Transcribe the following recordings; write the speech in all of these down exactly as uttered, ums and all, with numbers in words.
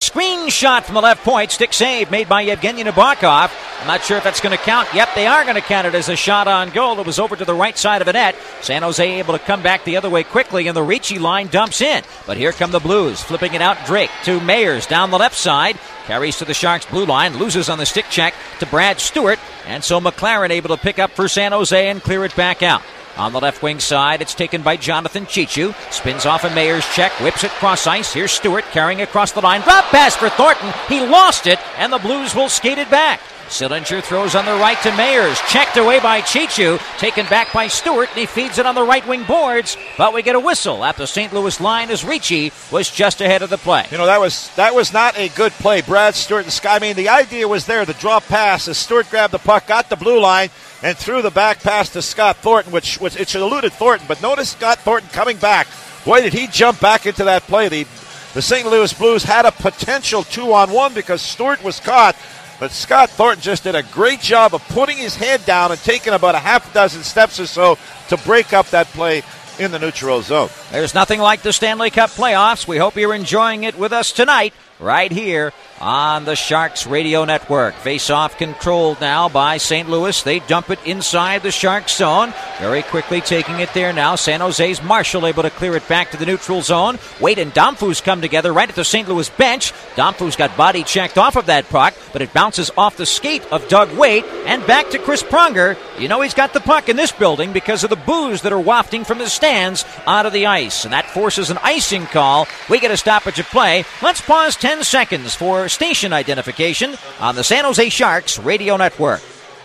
screen shot from the left point. Stick save made by Yevgeny Nabokov. I'm not sure if that's going to count. Yep, they are going to count it as a shot on goal. It was over to the right side of the net. San Jose able to come back the other way quickly, and the Ricci line dumps in. But here come the Blues, flipping it out. Drake to Mayers down the left side. Carries to the Sharks' blue line, loses on the stick check to Brad Stewart. And so McLaren able to pick up for San Jose and clear it back out. On the left wing side, it's taken by Jonathan Chichu. Spins off a Mayer's check, whips it cross ice. Here's Stewart carrying across the line. Drop pass for Thornton. He lost it, and the Blues will skate it back. Sillinger throws on the right to Mayers. Checked away by Chichu. Taken back by Stewart, and he feeds it on the right wing boards. But we get a whistle at the Saint Louis line as Ricci was just ahead of the play. You know, that was that was not a good play. Brad Stewart and Sky. I mean, the idea was there, the drop pass as Stewart grabbed the puck, got the blue line, and threw the back pass to Scott Thornton, which, which it should eluded Thornton. But notice Scott Thornton coming back. Boy, did he jump back into that play. The, the Saint Louis Blues had a potential two-on-one because Stewart was caught. But Scott Thornton just did a great job of putting his head down and taking about a half dozen steps or so to break up that play in the neutral zone. There's nothing like the Stanley Cup playoffs. We hope you're enjoying it with us tonight, right here on the Sharks Radio Network. Face-off controlled now by Saint Louis. They dump it inside the Sharks zone. Very quickly taking it there now. San Jose's Marshall able to clear it back to the neutral zone. Wade and Domfus come together right at the Saint Louis bench. Domfus got body checked off of that puck, but it bounces off the skate of Doug Weight and back to Chris Pronger. You know he's got the puck in this building because of the boos that are wafting from the stands onto the ice, and that forces an icing call. We get a stoppage of play. Let's pause ten seconds for station identification on the San Jose Sharks Radio Network.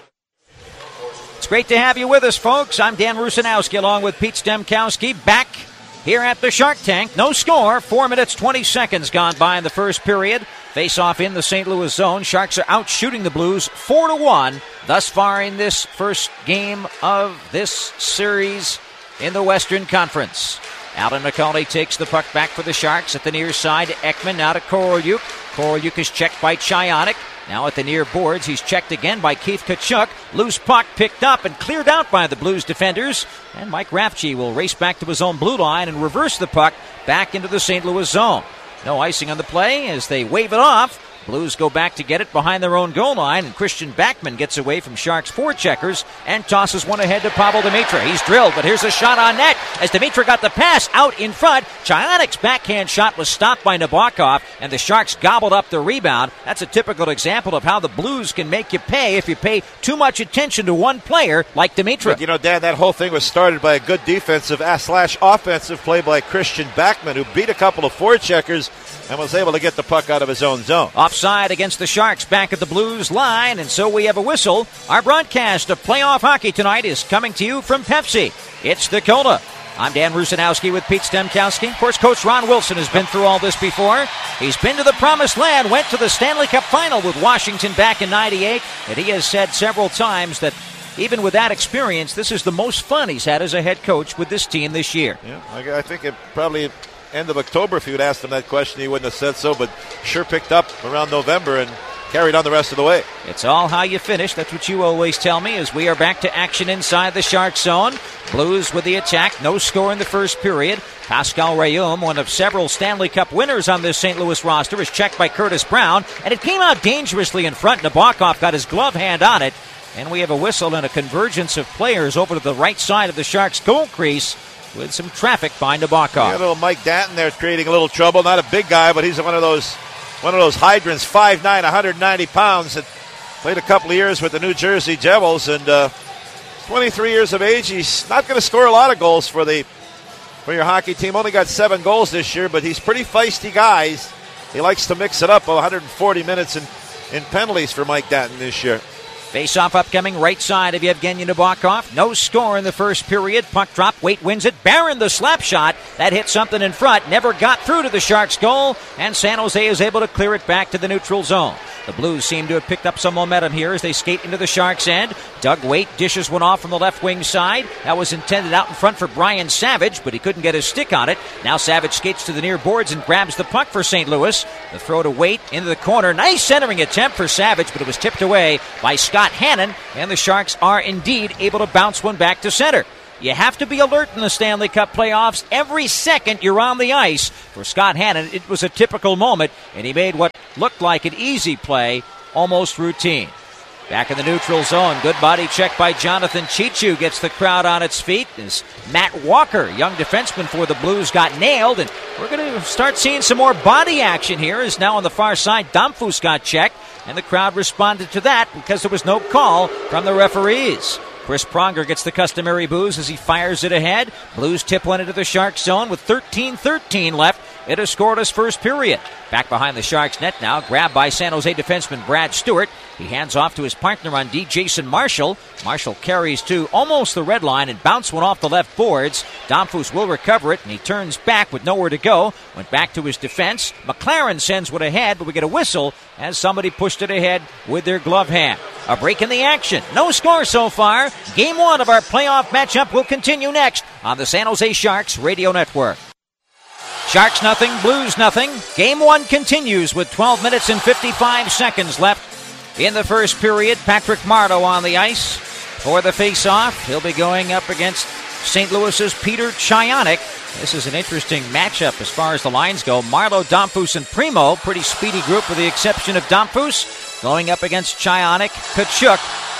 It's great to have you with us, folks. I'm Dan Rusanowski along with Pete Stemkowski back here at the Shark Tank. No score. Four minutes, twenty seconds gone by in the first period. Face-off in the Saint Louis zone. Sharks are out shooting the Blues four to one thus far in this first game of this series in the Western Conference. Alan McCauley takes the puck back for the Sharks at the near side. Ekman now to Korolyuk. Korolyuk is checked by Chionik. Now at the near boards, he's checked again by Keith Tkachuk. Loose puck picked up and cleared out by the Blues defenders. And Mike Rafchi will race back to his own blue line and reverse the puck back into the Saint Louis zone. No icing on the play as they wave it off. Blues go back to get it behind their own goal line, and Christian Backman gets away from Sharks' forecheckers and tosses one ahead to Pavel Demitra. He's drilled, but here's a shot on net as Demitra got the pass out in front. Chionik's backhand shot was stopped by Nabokov, and the Sharks gobbled up the rebound. That's a typical example of how the Blues can make you pay if you pay too much attention to one player like Demitra. But, you know, Dan, that whole thing was started by a good defensive slash offensive play by Christian Backman, who beat a couple of forecheckers and was able to get the puck out of his own zone. Offside against the Sharks back at the Blues line, and so we have a whistle. Our broadcast of playoff hockey tonight is coming to you from Pepsi. It's the Cola. I'm Dan Rusanowski with Pete Stemkowski. Of course, Coach Ron Wilson has been through all this before. He's been to the Promised Land, went to the Stanley Cup Final with Washington back in ninety-eight, and he has said several times that even with that experience, this is the most fun he's had as a head coach with this team this year. Yeah, I think it probably end of October, if you had asked him that question, he wouldn't have said so, but sure picked up around November and carried on the rest of the way. It's all how you finish. That's what you always tell me as we are back to action inside the Shark zone. Blues with the attack. No score in the first period. Pascal Rayum, one of several Stanley Cup winners on this Saint Louis roster, is checked by Curtis Brown, and it came out dangerously in front. Nabokov got his glove hand on it, and we have a whistle and a convergence of players over to the right side of the Sharks' goal crease with some traffic by Nabokov. Yeah, little Mike Danton there creating a little trouble. Not a big guy, but he's one of those one of those hydrants, five nine, one hundred ninety pounds, that played a couple of years with the New Jersey Devils, and uh, twenty-three years of age. He's not going to score a lot of goals for the for your hockey team. Only got seven goals this year, but he's pretty feisty guy. He's, he likes to mix it up. one hundred forty minutes in, in penalties for Mike Danton this year. Face-off upcoming right side of Yevgeny Nabokov. No score in the first period. Puck drop. Weight wins it. Barron the slap shot. That hit something in front. Never got through to the Sharks' goal. And San Jose is able to clear it back to the neutral zone. The Blues seem to have picked up some momentum here as they skate into the Sharks' end. Doug Weight dishes one off from the left wing side. That was intended out in front for Brian Savage, but he couldn't get his stick on it. Now Savage skates to the near boards and grabs the puck for Saint Louis. The throw to Weight into the corner. Nice centering attempt for Savage, but it was tipped away by Scott Hannon, and the Sharks are indeed able to bounce one back to center. You have to be alert in the Stanley Cup playoffs. Every second you're on the ice. For Scott Hannon, it was a typical moment, and he made what looked like an easy play almost routine. Back in the neutral zone, good body check by Jonathan Chichu gets the crowd on its feet as Matt Walker, young defenseman for the Blues, got nailed, and we're going to start seeing some more body action here as now on the far side, Damphus got checked, and the crowd responded to that because there was no call from the referees. Chris Pronger gets the customary boos as he fires it ahead. Blues tip one into the Sharks zone with thirteen thirteen left. It has scored his first period. Back behind the Sharks net now, grabbed by San Jose defenseman Brad Stewart. He hands off to his partner on D, Jason Marshall. Marshall carries to almost the red line and bounced one off the left boards. Damphus will recover it, and he turns back with nowhere to go. Went back to his defense. McLaren sends one ahead, but we get a whistle as somebody pushed it ahead with their glove hand. A break in the action. No score so far. Game one of our playoff matchup will continue next on the San Jose Sharks Radio Network. Sharks nothing, Blues nothing. Game one continues with twelve minutes and fifty-five seconds left in the first period. Patrick Marleau on the ice for the face-off. He'll be going up against Saint Louis's Peter Chionik. This is an interesting matchup as far as the lines go. Marleau, Damphus, and Primo. Pretty speedy group with the exception of Damphus. Going up against Chionik, Tkachuk,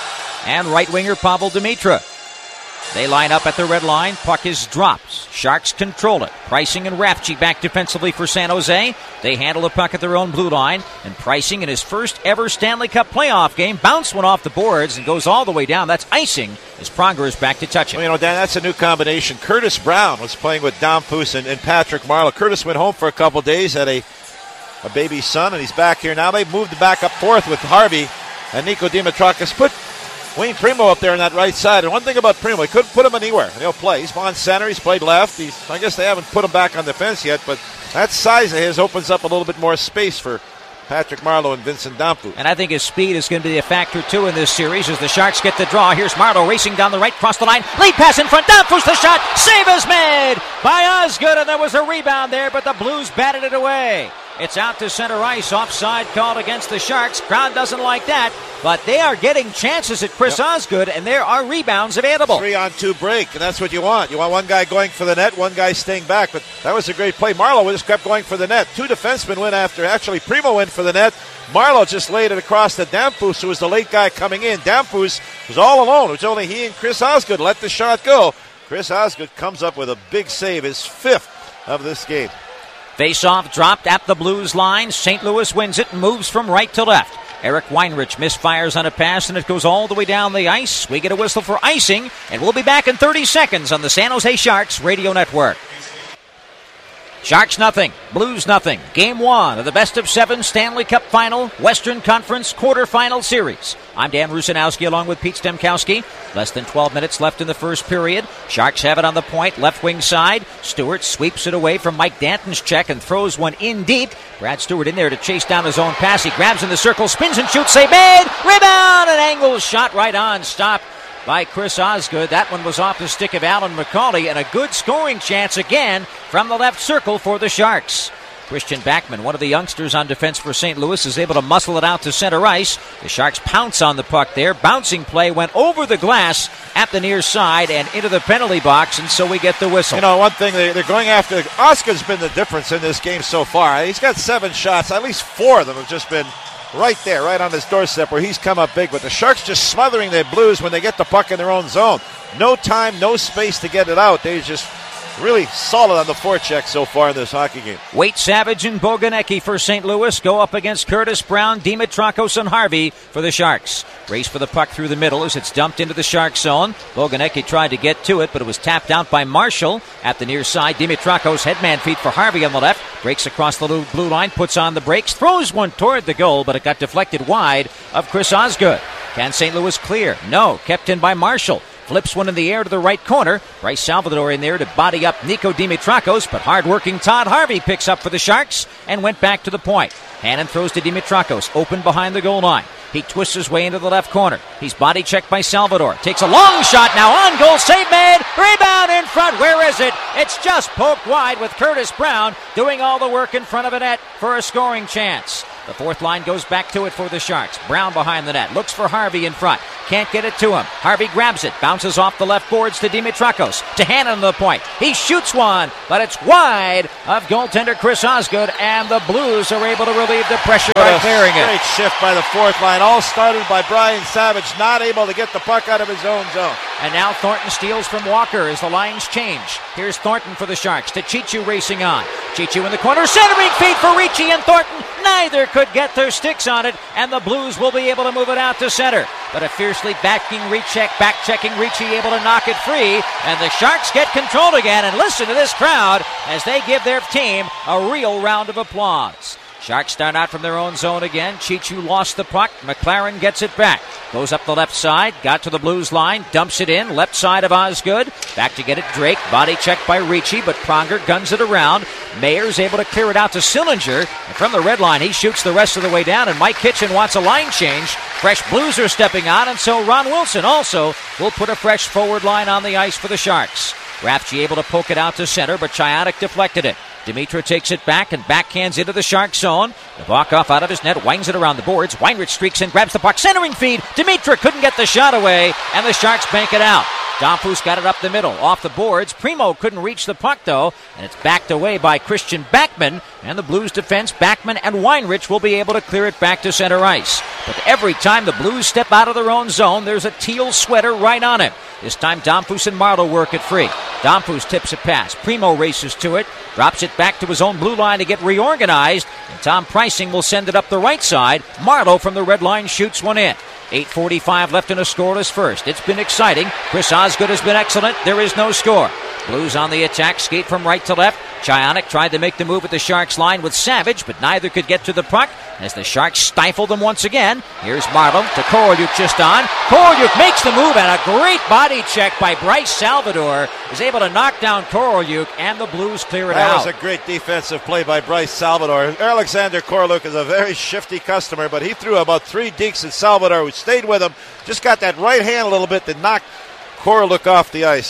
and right winger Pavel Demitra. They line up at the red line. Puck is dropped. Sharks control it. Pricing and Rafchi back defensively for San Jose. They handle the puck at their own blue line. And Pricing in his first ever Stanley Cup playoff game bounced one off the boards and goes all the way down. That's icing as Pronger is back to touch it. Well, you know, Dan, that's a new combination. Curtis Brown was playing with Damphus and, and Patrick Marleau. Curtis went home for a couple days, had a, a baby son, and he's back here now. They've moved back up fourth with Harvey and Nico Dimitrakis. Put Wayne Primo up there on that right side. And one thing about Primo, he couldn't put him anywhere. And he'll play. He's on center. He's played left. He's, I guess they haven't put him back on defense yet, but that size of his opens up a little bit more space for Patrick Marleau and Vincent Damphus. And I think his speed is going to be a factor, too, in this series as the Sharks get the draw. Here's Marleau racing down the right, cross the line. Lead pass in front. Damphus, the shot. Save is made by Osgood, and there was a rebound there, but the Blues batted it away. It's out to center ice. Offside called against the Sharks. Crowd doesn't like that, but they are getting chances at Chris yep. Osgood, and there are rebounds available. Three on two break, and that's what you want. You want one guy going for the net, one guy staying back, but that was a great play. Marleau just kept going for the net. Two defensemen went after. Actually, Primo went for the net. Marleau just laid it across to Damphus, who was the late guy coming in. Damphus was all alone. It was only he and Chris Osgood let the shot go. Chris Osgood comes up with a big save, his fifth of this game. Face-off dropped at the Blues line. Saint Louis wins it and moves from right to left. Eric Weinrich misfires on a pass, and it goes all the way down the ice. We get a whistle for icing, and we'll be back in thirty seconds on the San Jose Sharks Radio Network. Sharks nothing, Blues nothing. Game one of the best of seven Stanley Cup Final Western Conference quarterfinal series. I'm Dan Rusanowski along with Pete Stemkowski. Less than twelve minutes left in the first period. Sharks have it on the point, left wing side. Stewart sweeps it away from Mike Danton's check and throws one in deep. Brad Stewart in there to chase down his own pass. He grabs in the circle, spins and shoots. Save made! Rebound! An angle shot right on. Stop by Chris Osgood. That one was off the stick of Alan McCauley, and a good scoring chance again from the left circle for the Sharks. Christian Backman, one of the youngsters on defense for Saint Louis, is able to muscle it out to center ice. The Sharks pounce on the puck there. Bouncing play went over the glass at the near side and into the penalty box, and so we get the whistle. You know, one thing, they're going after, Osgood's been the difference in this game so far. He's got seven shots. At least four of them have just been right there, right on his doorstep where he's come up big. But the Sharks just smothering their Blues when they get the puck in their own zone. No time, no space to get it out. They just really solid on the forecheck so far in this hockey game. Wade Savage and Boganecki for Saint Louis go up against Curtis Brown, Dimitrakos, and Harvey for the Sharks. Race for the puck through the middle as it's dumped into the Shark zone. Boganecki tried to get to it, but it was tapped out by Marshall at the near side. Dimitrakos headman feet for Harvey on the left. Breaks across the blue line, puts on the brakes, throws one toward the goal, but it got deflected wide of Chris Osgood. Can Saint Louis clear? No. Kept in by Marshall. Flips one in the air to the right corner. Bryce Salvador in there to body up Nico Dimitrakos, but hard-working Todd Harvey picks up for the Sharks and went back to the point. Hannon throws to Dimitrakos, open behind the goal line. He twists his way into the left corner. He's body checked by Salvador. Takes a long shot now on goal. Save made. Rebound in front. Where is it? It's just poked wide with Curtis Brown doing all the work in front of a net for a scoring chance. The fourth line goes back to it for the Sharks. Brown behind the net. Looks for Harvey in front. can't get it to him. Harvey grabs it, bounces off the left boards to Dimitrakos. To Hannon the point. He shoots one, but it's wide of goaltender Chris Osgood, and the Blues are able to relieve the pressure by clearing it. Great shift by the fourth line, all started by Brian Savage, not able to get the puck out of his own zone. And now Thornton steals from Walker as the lines change. Here's Thornton for the Sharks to Chichu racing on. Chichu in the corner, centering feed for Ricci and Thornton. Neither could get their sticks on it, and the Blues will be able to move it out to center. But a fiercely backing recheck, back-checking Ricci able to knock it free, and the Sharks get control again. And listen to this crowd as they give their team a real round of applause. Sharks start out from their own zone again. Chichu lost the puck. McLaren gets it back. Goes up the left side. Got to the Blues line. Dumps it in. Left side of Osgood. Back to get it Drake. Body checked by Ricci, but Pronger guns it around. Mayer's able to clear it out to Sillinger. And from the red line, he shoots the rest of the way down, and Mike Kitchen wants a line change. Fresh Blues are stepping on, and so Ron Wilson also will put a fresh forward line on the ice for the Sharks. Rafchi able to poke it out to center, but Chionik deflected it. Dimitra takes it back and backhands into the Shark zone. Nabokov out of his net, winds it around the boards. Weinrich streaks in, grabs the puck, centering feed. Dimitra couldn't get the shot away, and the Sharks bank it out. Domfus got it up the middle, off the boards. Primo couldn't reach the puck, though, and it's backed away by Christian Backman. And the Blues defense, Backman and Weinrich, will be able to clear it back to center ice. But every time the Blues step out of their own zone, there's a teal sweater right on it. This time, Domfus and Marlowe work it free. Domfus tips a pass. Primo races to it, drops it back to his own blue line to get reorganized, and Tom Preissing will send it up the right side. Marlowe from the red line shoots one in. eight forty-five left in a scoreless first. It's been exciting. Chris Osgood has been excellent. There is no score. Blues on the attack, skate from right to left. Chionik tried to make the move at the Sharks line with Savage, but neither could get to the puck as the Sharks stifled them once again. Here's Marlowe to Korolyuk just on. Korolyuk makes the move, and a great body check by Bryce Salvador is able to knock down Korolyuk, and the Blues clear it that out. That was a great defensive play by Bryce Salvador. Alexander Korolyuk is a very shifty customer, but he threw about three dinks at Salvador, who stayed with him. Just got that right hand a little bit that knocked Korolyuk off the ice.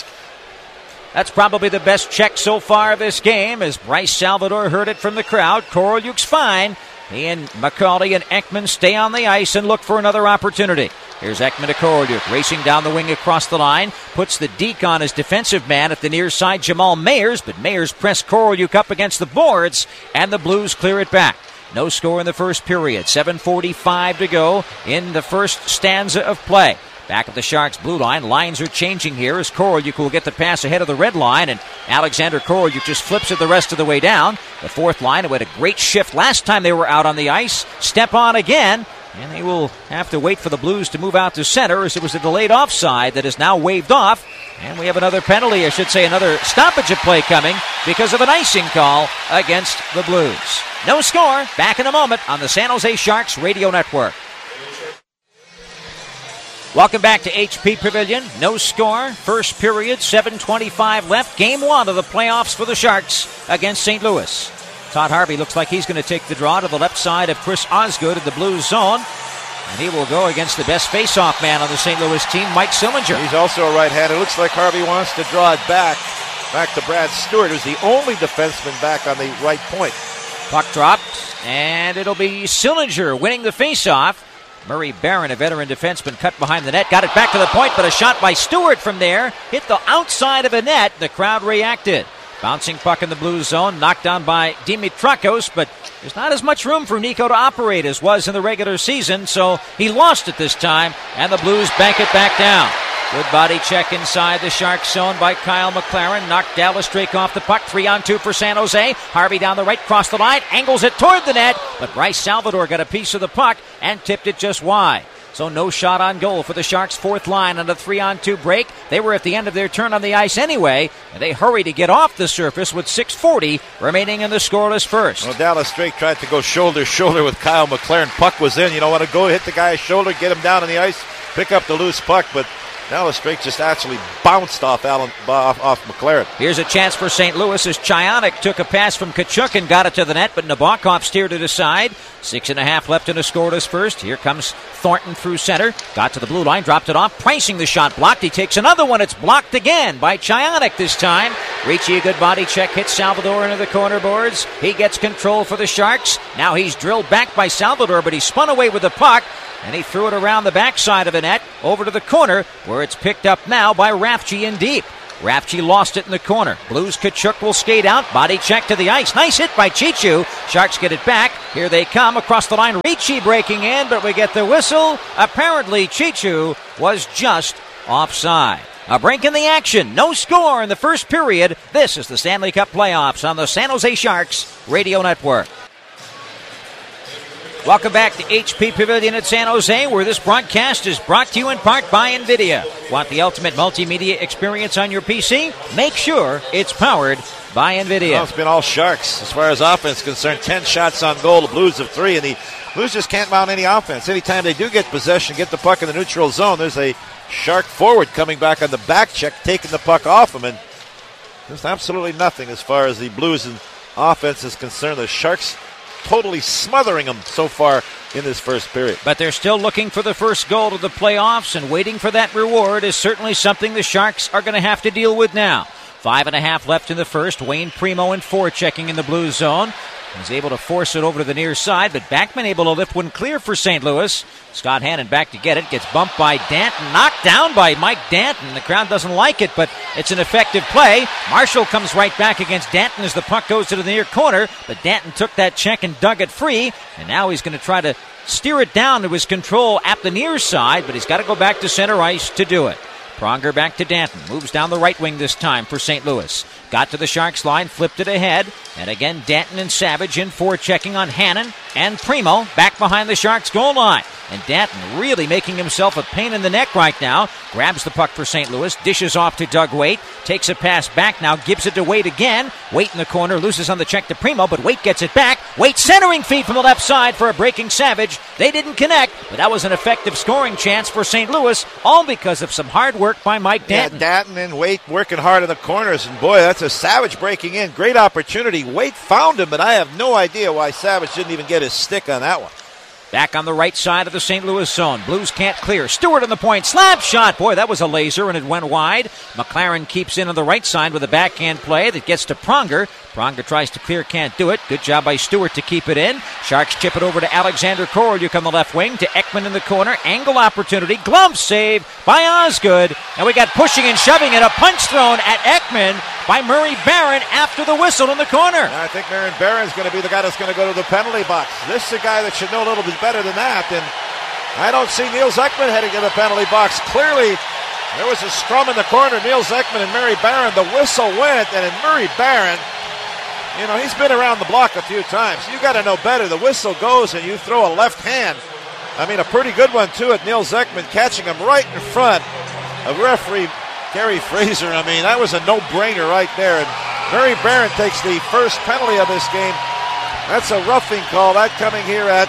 That's probably the best check so far this game, as Bryce Salvador heard it from the crowd. Korolyuk's fine. He and McCauley and Ekman stay on the ice and look for another opportunity. Here's Ekman to Korolyuk, racing down the wing across the line. Puts the deke on his defensive man at the near side, Jamal Mayers, but Mayers pressed Korolyuk up against the boards, and the Blues clear it back. No score in the first period. seven forty-five to go in the first stanza of play. Back at the Sharks' blue line, lines are changing here as Korolyuk will get the pass ahead of the red line, and Alexander Korolyuk just flips it the rest of the way down. The fourth line, who had a great shift last time they were out on the ice, step on again, and they will have to wait for the Blues to move out to center, as it was a delayed offside that is now waved off, and we have another penalty, I should say another stoppage of play coming because of an icing call against the Blues. No score. Back in a moment on the San Jose Sharks Radio Network. Welcome back to H P Pavilion. No score. First period, seven twenty-five left. Game one of the playoffs for the Sharks against Saint Louis. Todd Harvey looks like he's going to take the draw to the left side of Chris Osgood in the Blues zone. And he will go against the best face-off man on the Saint Louis team, Mike Sillinger. He's also a right-hander. It looks like Harvey wants to draw it back. Back to Brad Stewart, who's the only defenseman back on the right point. Puck dropped, and it'll be Sillinger winning the face-off. Murray Barron, a veteran defenseman, cut behind the net, got it back to the point, but a shot by Stewart from there hit the outside of a net. The crowd reacted. Bouncing puck in the Blues zone, knocked down by Dimitrakos, but there's not as much room for Nico to operate as was in the regular season, so he lost it this time, and the Blues bank it back down. Good body check inside the Sharks zone by Kyle McLaren. Knocked Dallas Drake off the puck. Three on two for San Jose. Harvey down the right, crossed the line, angles it toward the net, but Bryce Salvador got a piece of the puck and tipped it just wide. So no shot on goal for the Sharks' fourth line on a three-on-two break. They were at the end of their turn on the ice anyway, and they hurry to get off the surface with six forty remaining in the scoreless first. Well, Dallas Drake tried to go shoulder-shoulder with Kyle McLaren. Puck was in. You don't want to go hit the guy's shoulder, get him down on the ice, pick up the loose puck, but Dallas Drake just actually bounced off Allen, off, off McLaren. Here's a chance for Saint Louis as Chionik took a pass from Tkachuk and got it to the net, but Nabokov steered it aside. Six and a half left in a scoreless first. Here comes Thornton through center. Got to the blue line, dropped it off. Preissing the shot blocked. He takes another one. It's blocked again by Chionik this time. Ricci, a good body check, hits Salvador into the corner boards. He gets control for the Sharks. Now he's drilled back by Salvador, but he spun away with the puck, and he threw it around the backside of the net over to the corner, where it's picked up now by Rafchi in deep. Rafchi lost it in the corner. Blues Tkachuk will skate out. Body check to the ice. Nice hit by Chichu. Sharks get it back. Here they come across the line. Ricci breaking in, but we get the whistle. Apparently Chichu was just offside. A break in the action. No score in the first period. This is the Stanley Cup playoffs on the San Jose Sharks Radio Network. Welcome back to H P Pavilion at San Jose, where this broadcast is brought to you in part by NVIDIA. Want the ultimate multimedia experience on your P C? Make sure it's powered by NVIDIA. Well, it's been all Sharks as far as offense is concerned. Ten shots on goal, the Blues of three, and the Blues just can't mount any offense. Anytime they do get possession, get the puck in the neutral zone, there's a Shark forward coming back on the back check, taking the puck off him, and there's absolutely nothing as far as the Blues and offense is concerned. The Sharks totally smothering them so far in this first period. But they're still looking for the first goal to the playoffs, and waiting for that reward is certainly something the Sharks are going to have to deal with now. Five and a half left in the first. Wayne Primo in four checking in the Blues zone. He's able to force it over to the near side, but Backman able to lift one clear for Saint Louis. Scott Hannon back to get it. Gets bumped by Danton. Knocked down by Mike Danton. The crowd doesn't like it, but it's an effective play. Marshall comes right back against Danton as the puck goes to the near corner, but Danton took that check and dug it free, and now he's going to try to steer it down to his control at the near side, but he's got to go back to center ice to do it. Pronger back to Danton. Moves down the right wing this time for Saint Louis. Got to the Sharks line, flipped it ahead. And again, Danton and Savage in for checking on Hannon and Primo back behind the Sharks goal line. And Danton really making himself a pain in the neck right now. Grabs the puck for Saint Louis, dishes off to Doug Weight, takes a pass back now, gives it to Weight again. Weight in the corner, loses on the check to Primo, but Weight gets it back. Weight centering feed from the left side for a breaking Savage. They didn't connect, but that was an effective scoring chance for Saint Louis, all because of some hard work by Mike Danton. Yeah, Danton and Weight working hard in the corners, and boy, that's a Savage breaking in. Great opportunity. Weight found him, but I have no idea why Savage didn't even get his stick on that one. Back on the right side of the Saint Louis zone. Blues can't clear. Stewart on the point. Slap shot. Boy, that was a laser, and it went wide. McLaren keeps in on the right side with a backhand play that gets to Pronger. Pronger tries to clear, can't do it. Good job by Stewart to keep it in. Sharks chip it over to Alexander Korolyuk on the left wing, to Ekman in the corner. Angle opportunity. Glove save by Osgood. And we got pushing and shoving and a punch thrown at Ekman by Murray Barron after the whistle in the corner. I think Murray Barron's going to be the guy that's going to go to the penalty box. This is a guy that should know a little bit better than that. And I don't see Niels Ekman heading to the penalty box. Clearly, there was a scrum in the corner. Niels Ekman and Murray Barron. The whistle went, and in Murray Barron, you know, he's been around the block a few times. You got to know better. The whistle goes, and you throw a left hand. I mean, a pretty good one, too, at Niels Ekman, catching him right in front of referee Gary Fraser. I mean, that was a no-brainer right there. And Murray Barron takes the first penalty of this game. That's a roughing call. That coming here at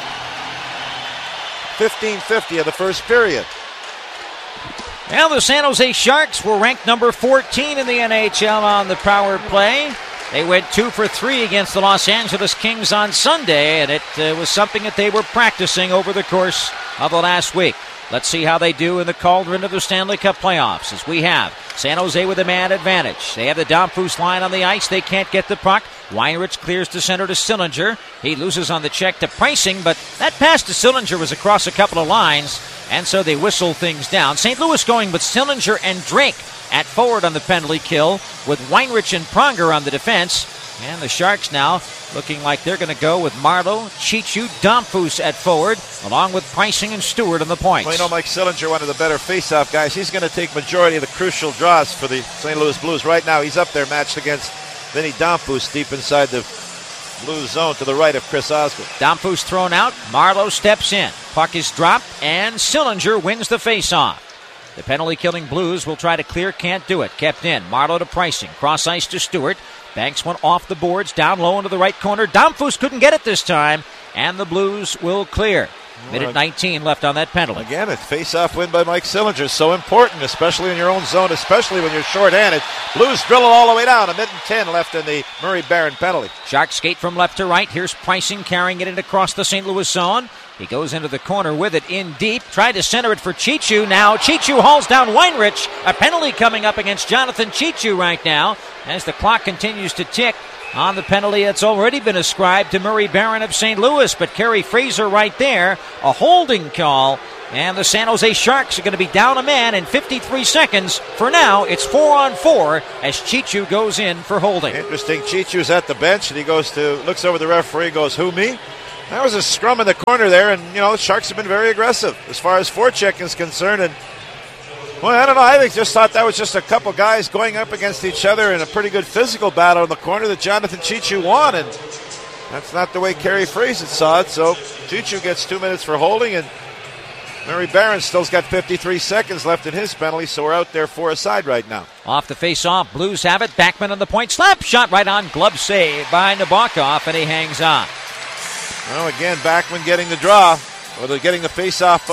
fifteen fifty of the first period. Well, the San Jose Sharks were ranked number fourteen in the N H L on the power play. They went two for three against the Los Angeles Kings on Sunday, and it uh, was something that they were practicing over the course of the last week. Let's see how they do in the cauldron of the Stanley Cup playoffs, as we have San Jose with a man advantage. They have the Domfus line on the ice. They can't get the puck. Weinrich clears to center to Sillinger. He loses on the check to Pricing, but that pass to Sillinger was across a couple of lines, and so they whistle things down. Saint Louis going with Sillinger and Drake at forward on the penalty kill, with Weinrich and Pronger on the defense. And the Sharks now looking like they're going to go with Marleau, Chichu, Domfus at forward, along with Pricing and Stewart on the points. Well, you know, Mike Sillinger, one of the better face-off guys. He's going to take majority of the crucial draws for the Saint Louis Blues. Right now, he's up there matched against Vinny Domfus deep inside the Blues zone to the right of Chris Osgood. Domfus thrown out. Marleau steps in. Puck is dropped, and Sillinger wins the face-off. The penalty-killing Blues will try to clear, can't do it. Kept in. Marleau to Pricing. Cross ice to Stewart. Banks one off the boards, down low into the right corner. Domfus couldn't get it this time, and the Blues will clear. Minute nineteen left on that penalty. Again, a face-off win by Mike Sillinger. So important, especially in your own zone, especially when you're short-handed. Blues drill it all the way down. A minute and ten left in the Murray Barron penalty. Sharks skate from left to right. Here's Pricing carrying it in across the Saint Louis zone. He goes into the corner with it in deep. Tried to center it for Chichu. Now Chichu hauls down Weinrich. A penalty coming up against Jonathan Chichu right now as the clock continues to tick on the penalty that's already been ascribed to Murray Barron of Saint Louis. But Kerry Fraser right there, a holding call. And the San Jose Sharks are going to be down a man in fifty-three seconds. For now, it's four on four as Chichu goes in for holding. Interesting. Chichu's at the bench, and he goes to looks over the referee, goes, "Who, me?" That was a scrum in the corner there, and, you know, the Sharks have been very aggressive as far as forechecking is concerned. And, well, I don't know. I think just thought that was just a couple guys going up against each other in a pretty good physical battle in the corner that Jonathan Chichu won, and that's not the way Kerry Fraser saw it. So Chichu gets two minutes for holding, and Murray Barron still's got fifty-three seconds left in his penalty, so we're out there four aside right now. Off the face-off, Blues have it. Backman on the point. Slap shot right on. Glove save by Nabokov, and he hangs on. Well, again, Backman getting the draw, or they're getting the face-off.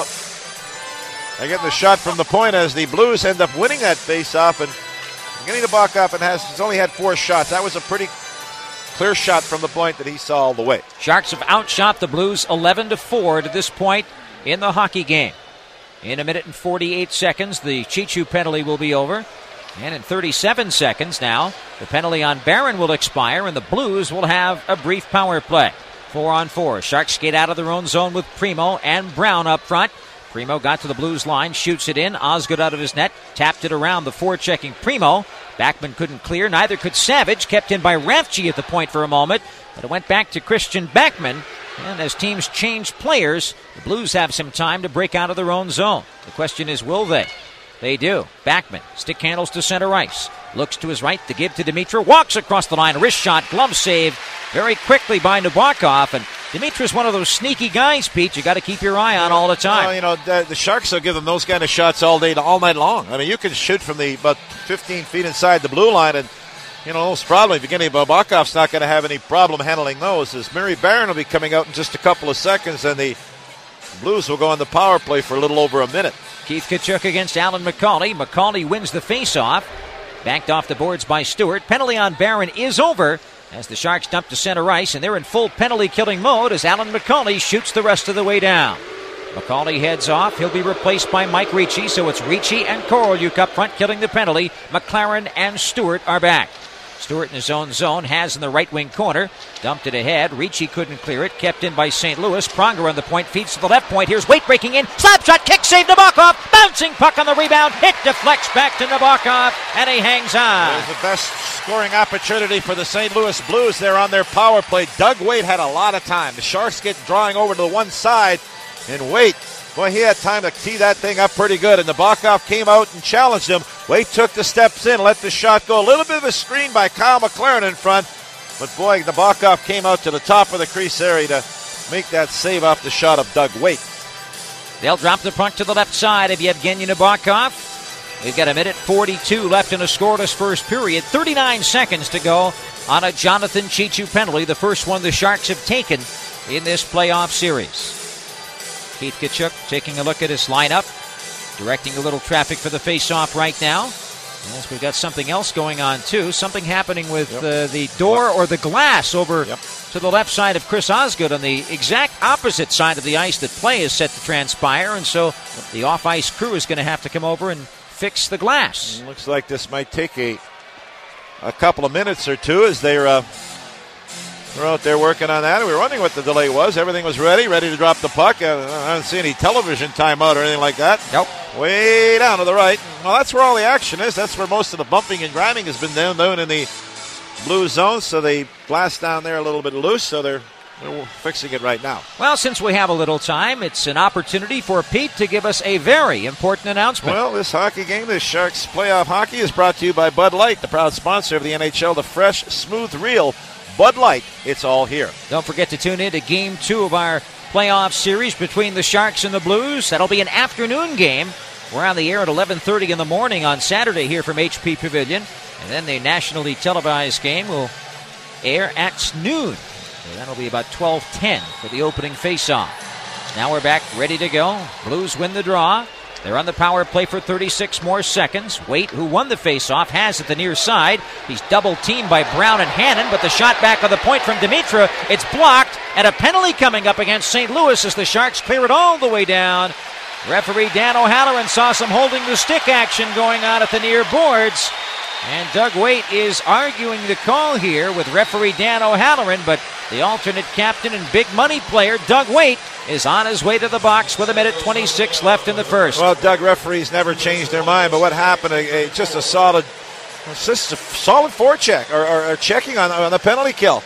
They're getting the shot from the point as the Blues end up winning that face-off, and getting Nabokov and has he's only had four shots. That was a pretty clear shot from the point that he saw all the way. Sharks have outshot the Blues eleven to four to this point in the hockey game. In a minute and forty-eight seconds, the Chichu penalty will be over. And in thirty-seven seconds now, the penalty on Barron will expire, and the Blues will have a brief power play. Four on four. Sharks skate out of their own zone with Primo and Brown up front. Primo got to the Blues line, shoots it in. Osgood out of his net, tapped it around the forechecking Primo. Backman couldn't clear, neither could Savage. Kept in by Rafchi at the point for a moment, but it went back to Christian Backman. And as teams change players, the Blues have some time to break out of their own zone. The question is, will they? They do. Backman, stick handles to center ice. Looks to his right to give to Dimitra. Walks across the line. Wrist shot, glove save very quickly by Nabokov. And Dimitra's one of those sneaky guys, Pete, you got to keep your eye on all the time. Well, you know, the, the Sharks will give them those kind of shots all day, all night long. I mean, you can shoot from the about fifteen feet inside the blue line, and, you know, most probably beginning Nabokov's not going to have any problem handling those, as Murray Barron will be coming out in just a couple of seconds, and the Blues will go on the power play for a little over a minute. Keith Tkachuk against Alan McCauley. McCauley wins the faceoff. Backed off the boards by Stewart. Penalty on Barron is over as the Sharks dump to center ice, and they're in full penalty-killing mode as Alan McCauley shoots the rest of the way down. McCauley heads off. He'll be replaced by Mike Ricci, so it's Ricci and Korolyuk up front killing the penalty. McLaren and Stewart are back. Stewart in his own zone, has in the right wing corner. Dumped it ahead. Ricci couldn't clear it. Kept in by Saint Louis. Pronger on the point. Feeds to the left point. Here's Waite breaking in. Slap shot. Kick save. Nabokov. Bouncing puck on the rebound. It deflects back to Nabokov. And he hangs on. There's the best scoring opportunity for the Saint Louis Blues there on their power play. Doug Waite had a lot of time. The Sharks get drawing over to the one side. And Waite, boy, he had time to tee that thing up pretty good. And Nabokov came out and challenged him. Waite took the steps in, let the shot go. A little bit of a screen by Kyle McLaren in front. But, boy, Nabokov came out to the top of the crease area to make that save off the shot of Doug Waite. They'll drop the puck to the left side of Yevgeny Nabokov. We've got a minute forty-two left in a scoreless first period. thirty-nine seconds to go on a Jonathan Chichu penalty, the first one the Sharks have taken in this playoff series. Keith Tkachuk taking a look at his lineup, directing a little traffic for the face-off right now. Yes, we've got something else going on, too. Something happening with yep. uh, the door or the glass over yep. to the left side of Chris Osgood on the exact opposite side of the ice that play is set to transpire. And so yep. the off-ice crew is going to have to come over and fix the glass. It looks like this might take a, a couple of minutes or two as they're... Uh We're out there working on that. We were wondering what the delay was. Everything was ready, ready to drop the puck. I don't see any television timeout or anything like that. Nope. Way down to the right. Well, that's where all the action is. That's where most of the bumping and grinding has been down, down in the blue zone. So they glass down there a little bit loose, so they're, they're fixing it right now. Well, since we have a little time, it's an opportunity for Pete to give us a very important announcement. Well, this hockey game, this Sharks playoff hockey, is brought to you by Bud Light, the proud sponsor of the N H L, the fresh, smooth, real Bud Light. It's all here. Don't forget to tune in to Game two of our playoff series between the Sharks and the Blues. That'll be an afternoon game. We're on the air at eleven thirty in the morning on Saturday here from H P Pavilion. And then the nationally televised game will air at noon. So that'll be about twelve ten for the opening faceoff. Now we're back, ready to go. Blues win the draw. They're on the power play for thirty-six more seconds. Waite, who won the faceoff, has at the near side. He's double-teamed by Brown and Hannon, but the shot back on the point from Dimitra, it's blocked, and a penalty coming up against Saint Louis as the Sharks clear it all the way down. Referee Dan O'Halloran saw some holding the stick action going on at the near boards, and Doug Waite is arguing the call here with referee Dan O'Halloran, but the alternate captain and big money player, Doug Waite, is on his way to the box with a minute twenty-six left in the first. Well, Doug, referees never change their mind, but what happened? A, a, just a solid, just a solid forecheck or, or, or checking on, on the penalty kill.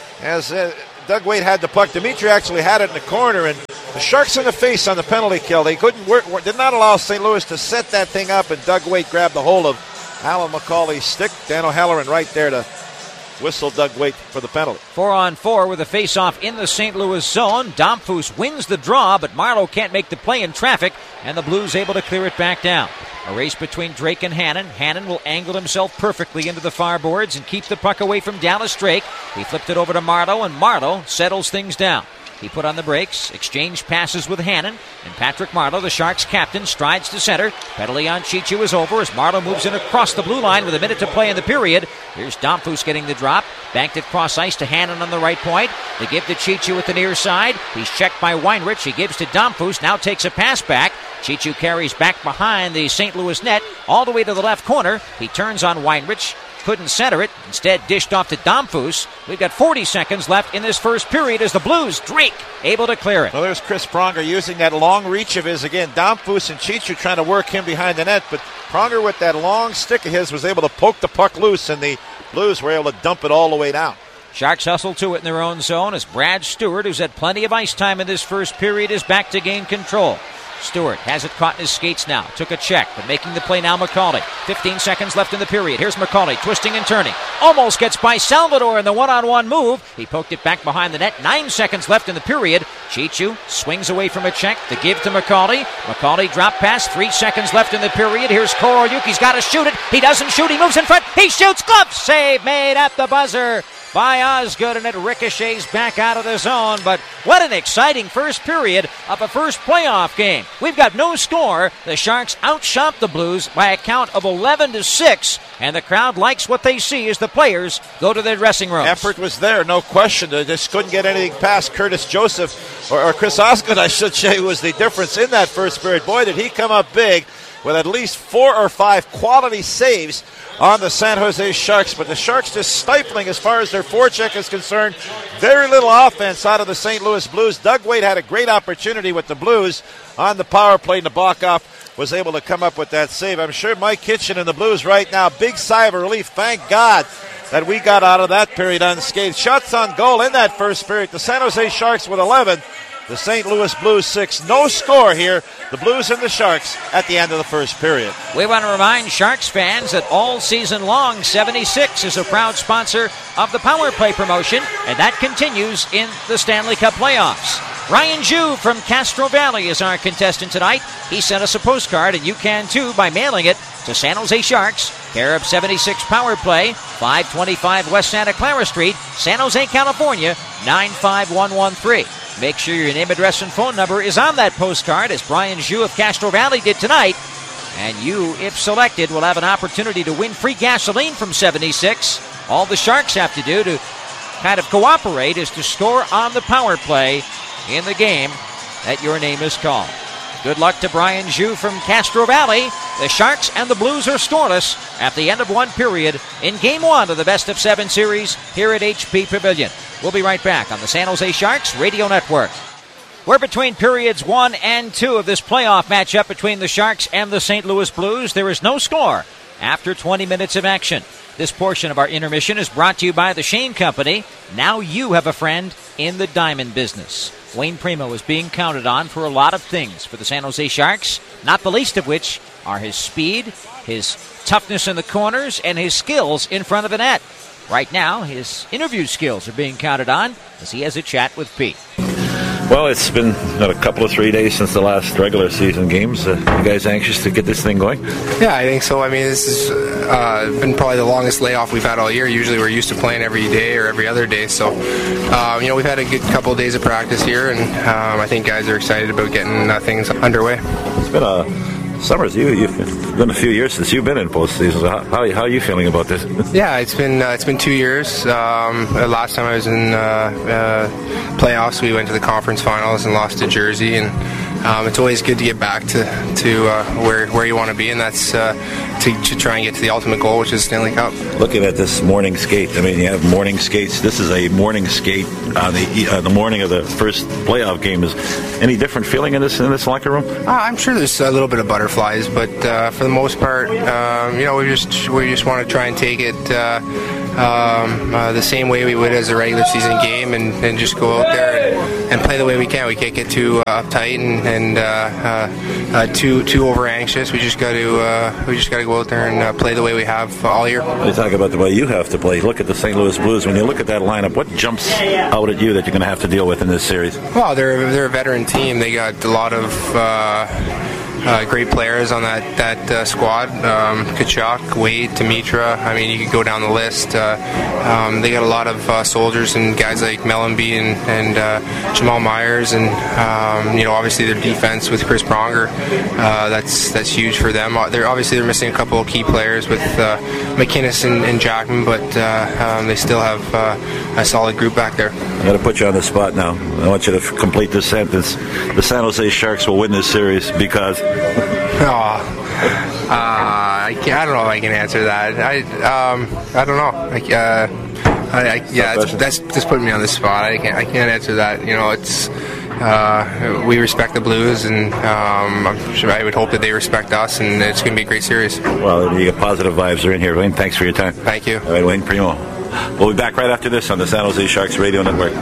As uh, Doug Waite had the puck, Dimitri actually had it in the corner, and the Sharks in the face on the penalty kill. They couldn't work, did not allow Saint Louis to set that thing up, and Doug Waite grabbed the hold of Alan McCauley's stick. Dan O'Halloran right there to whistle Doug Waite for the penalty. Four on four with a face-off in the Saint Louis zone. Domfus wins the draw, but Marleau can't make the play in traffic, and the Blues able to clear it back down. A race between Drake and Hannon. Hannon will angle himself perfectly into the far boards and keep the puck away from Dallas Drake. He flipped it over to Marleau, and Marleau settles things down. He put on the brakes, exchanged passes with Hannon, and Patrick Marleau, the Sharks captain, strides to center. Penalty on Chichu is over as Marleau moves in across the blue line with a minute to play in the period. Here's Domfus getting the drop. Banked it cross ice to Hannon on the right point. They give to Chichu at the near side. He's checked by Weinrich. He gives to Domfus, now takes a pass back. Chichu carries back behind the Saint Louis net, all the way to the left corner. He turns on Weinrich. Couldn't center it. Instead, dished off to Domfus. We've got forty seconds left in this first period as the Blues, Drake, able to clear it. Well, there's Chris Pronger using that long reach of his again. Domfus and Chichu trying to work him behind the net, but Pronger with that long stick of his was able to poke the puck loose, and the Blues were able to dump it all the way down. Sharks hustle to it in their own zone as Brad Stewart, who's had plenty of ice time in this first period, is back to gain control. Stewart has it caught in his skates now. Took a check, but making the play now McCauley. fifteen seconds left in the period. Here's McCauley twisting and turning. Almost gets by Salvador in the one-on-one move. He poked it back behind the net. Nine seconds left in the period. Chichu swings away from a check. The give to McCauley. McCauley drop pass. Three seconds left in the period. Here's Korolyuk. He's got to shoot it. He doesn't shoot. He moves in front. He shoots. Glove save made at the buzzer by Osgood, and it ricochets back out of the zone. But what an exciting first period of a first playoff game. We've got no score. The Sharks outshot the Blues by a count of eleven to six, and the crowd likes what they see as the players go to their dressing rooms. Effort was there, no question. They just couldn't get anything past Curtis Joseph, or, or Chris Osgood, I should say, was the difference in that first period. Boy, did he come up big with at least four or five quality saves on the San Jose Sharks, but the Sharks just stifling as far as their forecheck is concerned. Very little offense out of the Saint Louis Blues. Doug Waite had a great opportunity with the Blues on the power play. Nabokov was able to come up with that save. I'm sure Mike Kitchen and the Blues right now, big sigh of relief. Thank God that we got out of that period unscathed. Shots on goal in that first period. The San Jose Sharks with eleven. The Saint Louis Blues six. No score here. The Blues and the Sharks at the end of the first period. We want to remind Sharks fans that all season long, seventy-six is a proud sponsor of the Power Play promotion, and that continues in the Stanley Cup playoffs. Ryan Jew from Castro Valley is our contestant tonight. He sent us a postcard, and you can too by mailing it to San Jose Sharks, care of seventy-six Power Play, five twenty-five West Santa Clara Street, San Jose, California, nine five one one three. Make sure your name, address, and phone number is on that postcard, as Brian Jew of Castro Valley did tonight. And you, if selected, will have an opportunity to win free gasoline from seventy-six. All the Sharks have to do to kind of cooperate is to score on the power play in the game that your name is called. Good luck to Brian Jew from Castro Valley. The Sharks and the Blues are scoreless at the end of one period in Game one of the Best of Seven series here at H P Pavilion. We'll be right back on the San Jose Sharks Radio Network. We're between periods one and two of this playoff matchup between the Sharks and the Saint Louis Blues. There is no score after twenty minutes of action. This portion of our intermission is brought to you by the Shane Company. Now you have a friend in the diamond business. Wayne Primo is being counted on for a lot of things for the San Jose Sharks, not the least of which are his speed, his toughness in the corners, and his skills in front of the net. Right now, his interview skills are being counted on as he has a chat with Pete. Well, it's been a couple of three days since the last regular season games. Uh, you guys anxious to get this thing going? Yeah, I think so. I mean, this has uh, been probably the longest layoff we've had all year. Usually we're used to playing every day or every other day. So, uh, you know, we've had a good couple of days of practice here, and um, I think guys are excited about getting uh, things underway. It's been a... Summers, you, you've been a few years since you've been in postseason. So how, how, how are you feeling about this? Yeah, it's been uh, it's been two years. Um, last time I was in uh, uh, playoffs, we went to the conference finals and lost to Jersey, and um, it's always good to get back to to uh, where where you want to be, and that's uh, to, to try and get to the ultimate goal, which is Stanley Cup. Looking at this morning skate, I mean, you have morning skates. This is a morning skate on the uh, the morning of the first playoff game. Is any different feeling in this in this locker room? Uh, I'm sure there's a little bit of butterflies, but uh, for the most part, um, you know, we just we just want to try and take it uh, um, uh, the same way we would as a regular season game, and, and just go out there and, and play the way we can. We can't get too uh, uptight and, and uh, uh, uh, too too over anxious. We just got to uh, we just got to go out there and uh, play the way we have all year. You talk about the way you have to play. Look at the Saint Louis Blues. When you look at that lineup, what jumps out at you that you're going to have to deal with in this series? Well, they're they're a veteran team. They got a lot of uh, uh, great players on that that uh, squad. Um, Kachuk, Wade, Dimitra. I mean, you could go down the list. Uh, um, they got a lot of uh, soldiers and guys like Mellenby and, and uh, Jamal Myers, and um, you know, obviously their defense with Chris Pronger. Uh, that's that's huge for them. They're obviously they're missing a couple of key players with uh, McInnes and, and Jackman, but uh, um, they still have uh, a solid group back there. I'm going to put you on the spot now. I want you to f- complete this sentence. The San Jose Sharks will win this series because... oh, uh, I, can't, I don't know if I can answer that. I um, I don't know. I, uh, I, I, yeah, that's, that's just putting me on the spot. I can't I can't answer that. You know, it's uh, we respect the Blues, and um, I'm sure I would hope that they respect us, and it's going to be a great series. Well, you get positive vibes are in here, Wayne. Thanks for your time. Thank you. All right, Wayne Primo. We'll be back right after this on the San Jose Sharks Radio Network.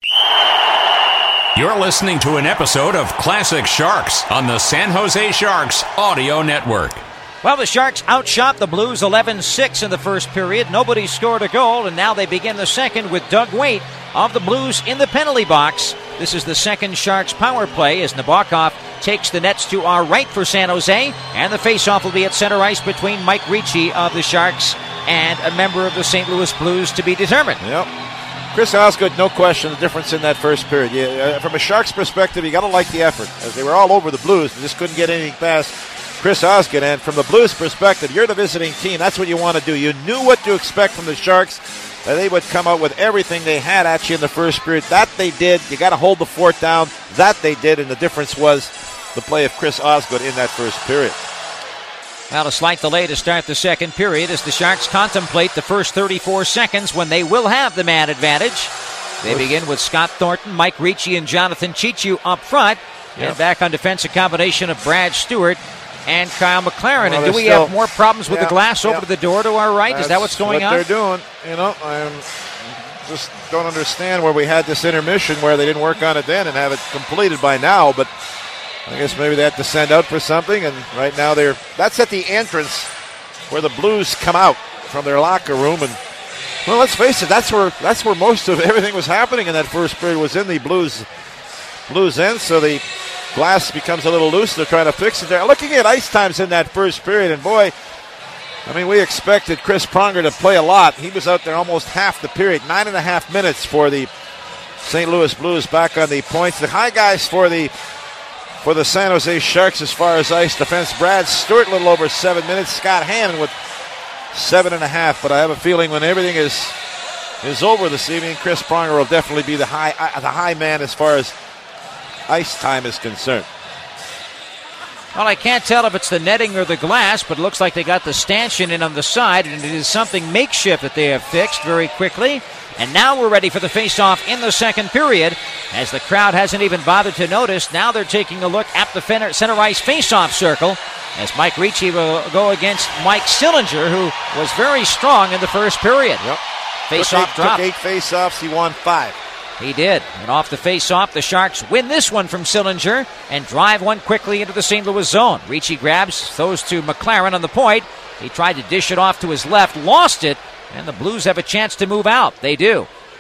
You're listening to an episode of Classic Sharks on the San Jose Sharks Audio Network. Well, the Sharks outshot the Blues eleven six in the first period. Nobody scored a goal, and now they begin the second with Doug Weight of the Blues in the penalty box. This is the second Sharks power play as Nabokov takes the nets to our right for San Jose, and the faceoff will be at center ice between Mike Ricci of the Sharks and a member of the Saint Louis Blues to be determined. Yep. Chris Osgood, no question, the difference in that first period. Yeah, uh, from a Sharks perspective, you got to like the effort, as they were all over the Blues and just couldn't get anything past Chris Osgood. And from the Blues perspective, you're the visiting team. That's what you want to do. You knew what to expect from the Sharks. That they would come out with everything they had at you in the first period. That they did. You got to hold the fort down. That they did, and the difference was the play of Chris Osgood in that first period. Well, a slight delay to start the second period as the Sharks contemplate the first thirty-four seconds when they will have the man advantage. They begin with Scott Thornton, Mike Ricci, and Jonathan Chichu up front. Yep. And back on defense, a combination of Brad Stewart and Kyle McLaren. Well, and do we still have more problems with yeah, the glass yeah. over the door to our right? That's Is that what's going what on? They're doing. You know, I just don't understand where we had this intermission where they didn't work on it then and have it completed by now, but I guess maybe they had to send out for something, and right now they're that's at the entrance where the Blues come out from their locker room. And well, let's face it, that's where that's where most of everything was happening in that first period, was in the Blues Blues end. So the glass becomes a little loose. They're trying to fix it there. Looking at ice times in that first period, and boy, I mean, we expected Chris Pronger to play a lot. He was out there almost half the period, nine and a half minutes for the Saint Louis Blues back on the points. The high guys for the For the San Jose Sharks as far as ice defense, Brad Stewart a little over seven minutes. Scott Hannon with seven and a half. But I have a feeling when everything is is over this evening, Chris Pronger will definitely be the high uh, the high man as far as ice time is concerned. Well, I can't tell if it's the netting or the glass, but it looks like they got the stanchion in on the side, and it is something makeshift that they have fixed very quickly. And now we're ready for the face-off in the second period. As the crowd hasn't even bothered to notice, now they're taking a look at the center ice face-off circle as Mike Ricci will go against Mike Sillinger, who was very strong in the first period. Yep. Face-off took eight, drop. Took eight face-offs. He won five. He did. And off the face-off, the Sharks win this one from Sillinger and drive one quickly into the Saint Louis zone. Ricci grabs, throws to McLaren on the point. He tried to dish it off to his left, lost it, and the Blues have a chance to move out. They do.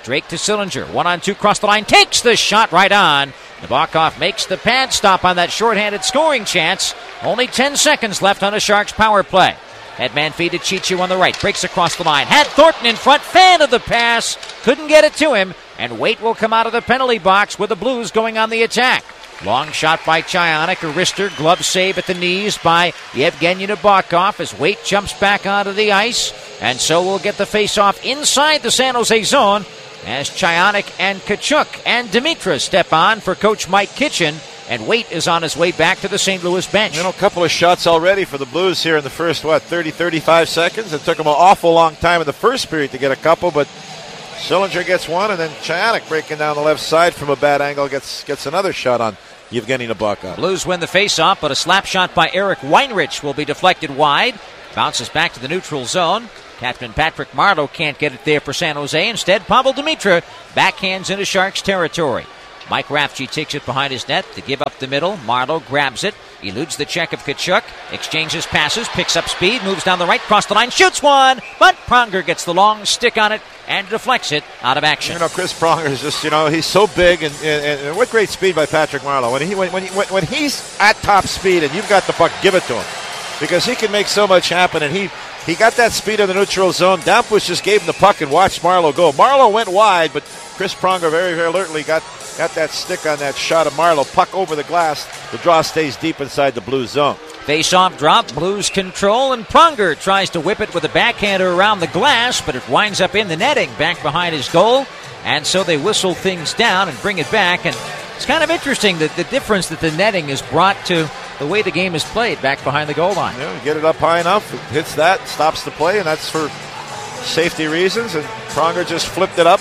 Drake to Sillinger. One on two, cross the line. Takes the shot right on. Nabokov makes the pad stop on that shorthanded scoring chance. Only ten seconds left on a Sharks power play. Headman feed to Chichu on the right. Breaks across the line. Had Thornton in front. Fan of the pass. Couldn't get it to him. And Waite will come out of the penalty box with the Blues going on the attack. Long shot by Chionik. A wrister. Glove save at the knees by Yevgeny Nabokov as Waite jumps back onto the ice. And so we'll get the face-off inside the San Jose zone as Chionik and Tkachuk and Dimitra step on for Coach Mike Kitchen. And Waite is on his way back to the Saint Louis bench. You know, a couple of shots already for the Blues here in the first, what, thirty, thirty-five seconds. It took them an awful long time in the first period to get a couple, but Sillinger gets one, and then Chionik breaking down the left side from a bad angle gets gets another shot on Yevgeny Nabokov. Blues win the faceoff, but a slap shot by Eric Weinrich will be deflected wide. Bounces back to the neutral zone. Captain Patrick Marleau can't get it there for San Jose. Instead, Pavel Dimitra backhands into Sharks territory. Mike Rafchi takes it behind his net to give up the middle. Marleau grabs it, eludes the check of Tkachuk, exchanges passes, picks up speed, moves down the right, cross the line, shoots one, but Pronger gets the long stick on it and deflects it out of action. You know, Chris Pronger is just, you know, he's so big, and, and, and what great speed by Patrick Marleau. When, he, when, when, he, when he's at top speed and you've got the puck, give it to him, because he can make so much happen, and he He got that speed in the neutral zone. Downpush just gave him the puck and watched Marleau go. Marleau went wide, but Chris Pronger very, very alertly got, got that stick on that shot of Marleau. Puck over the glass. The draw stays deep inside the Blues zone. Face-off drop, Blues control, and Pronger tries to whip it with a backhander around the glass, but it winds up in the netting back behind his goal. And so they whistle things down and bring it back. And it's kind of interesting that the difference that the netting is brought to the way the game is played back behind the goal line. Yeah, get it up high enough, it hits that, stops the play, and that's for safety reasons. And Pronger just flipped it up.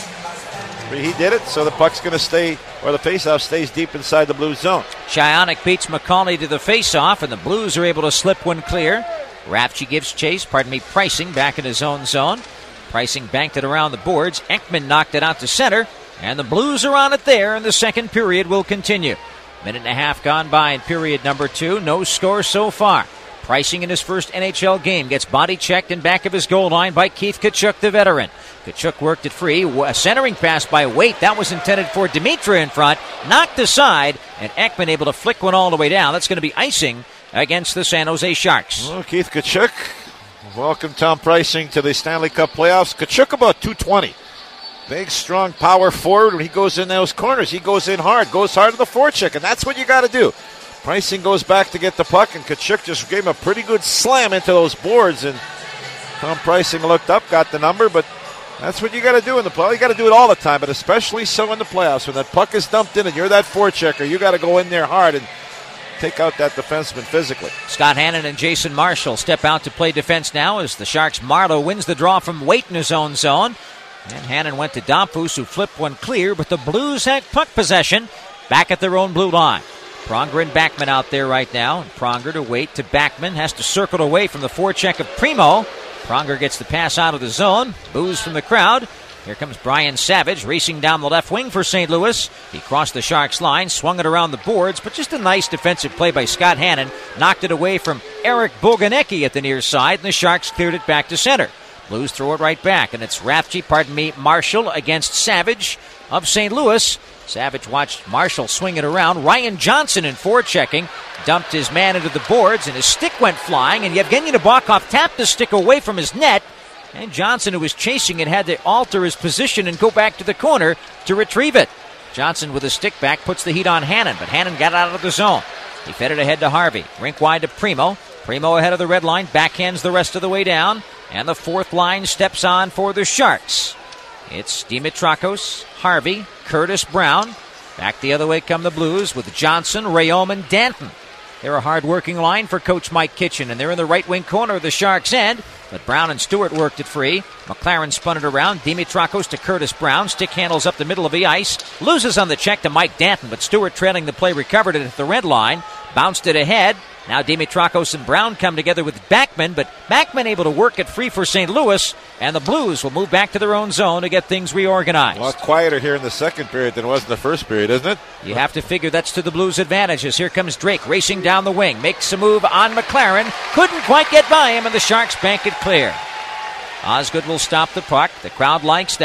He did it, so the puck's going to stay, or the faceoff stays deep inside the Blues zone. Chionik beats McCauley to the faceoff, and the Blues are able to slip one clear. Rafchi gives chase, pardon me, Pricing back in his own zone. Pricing banked it around the boards. Ekman knocked it out to center, and the Blues are on it there, and the second period will continue. Minute and a half gone by in period number two. No score so far. Pricing in his first N H L game gets body checked in back of his goal line by Keith Tkachuk, the veteran. Tkachuk worked it free. A centering pass by Waite. That was intended for Dimitra in front. Knocked aside, and Ekman able to flick one all the way down. That's going to be icing against the San Jose Sharks. Well, Keith Tkachuk, welcome Tom Pricing to the Stanley Cup playoffs. Tkachuk about two twenty. Big, strong power forward. When he goes in those corners, he goes in hard, goes hard to the forecheck, and that's what you got to do. Pricing goes back to get the puck, and Tkachuk just gave him a pretty good slam into those boards, and Tom Pricing looked up, got the number, but that's what you got to do in the playoffs. You got to do it all the time, but especially so in the playoffs. When that puck is dumped in and you're that forechecker, you got to go in there hard and take out that defenseman physically. Scott Hannon and Jason Marshall step out to play defense now as the Sharks' Marleau wins the draw from Waite in his own zone. And Hannon went to Domfus, who flipped one clear, but the Blues had puck possession back at their own blue line. Pronger and Backman out there right now. And Pronger to Waite to Backman. Has to circle away from the forecheck of Primo. Pronger gets the pass out of the zone. Boos from the crowd. Here comes Brian Savage racing down the left wing for Saint Louis. He crossed the Sharks line, swung it around the boards, but just a nice defensive play by Scott Hannon. Knocked it away from Eric Boganecki at the near side, and the Sharks cleared it back to center. Blues throw it right back, and it's Rafchi, pardon me, Marshall against Savage of Saint Louis. Savage watched Marshall swing it around. Ryan Johnson in forechecking dumped his man into the boards, and his stick went flying, and Yevgeny Nabokov tapped the stick away from his net, and Johnson, who was chasing it, had to alter his position and go back to the corner to retrieve it. Johnson with his stick back puts the heat on Hannon, but Hannon got out of the zone. He fed it ahead to Harvey. Rink wide to Primo. Primo ahead of the red line, backhands the rest of the way down. And the fourth line steps on for the Sharks. It's Dimitrakos, Harvey, Curtis Brown. Back the other way come the Blues with Johnson, Rayom, and Danton. They're a hard-working line for Coach Mike Kitchen, and they're in the right wing corner of the Sharks' end. But Brown and Stewart worked it free. McLaren spun it around. Dimitrakos to Curtis Brown. Stick handles up the middle of the ice. Loses on the check to Mike Danton, but Stewart trailing the play recovered it at the red line. Bounced it ahead. Now Dimitrakos and Brown come together with Backman, but Backman able to work it free for Saint Louis, and the Blues will move back to their own zone to get things reorganized. A lot quieter here in the second period than it was in the first period, isn't it? You have to figure that's to the Blues' advantages. Here comes Drake racing down the wing, makes a move on McLaren, couldn't quite get by him, and the Sharks bank it clear. Osgood will stop the puck. The crowd likes that.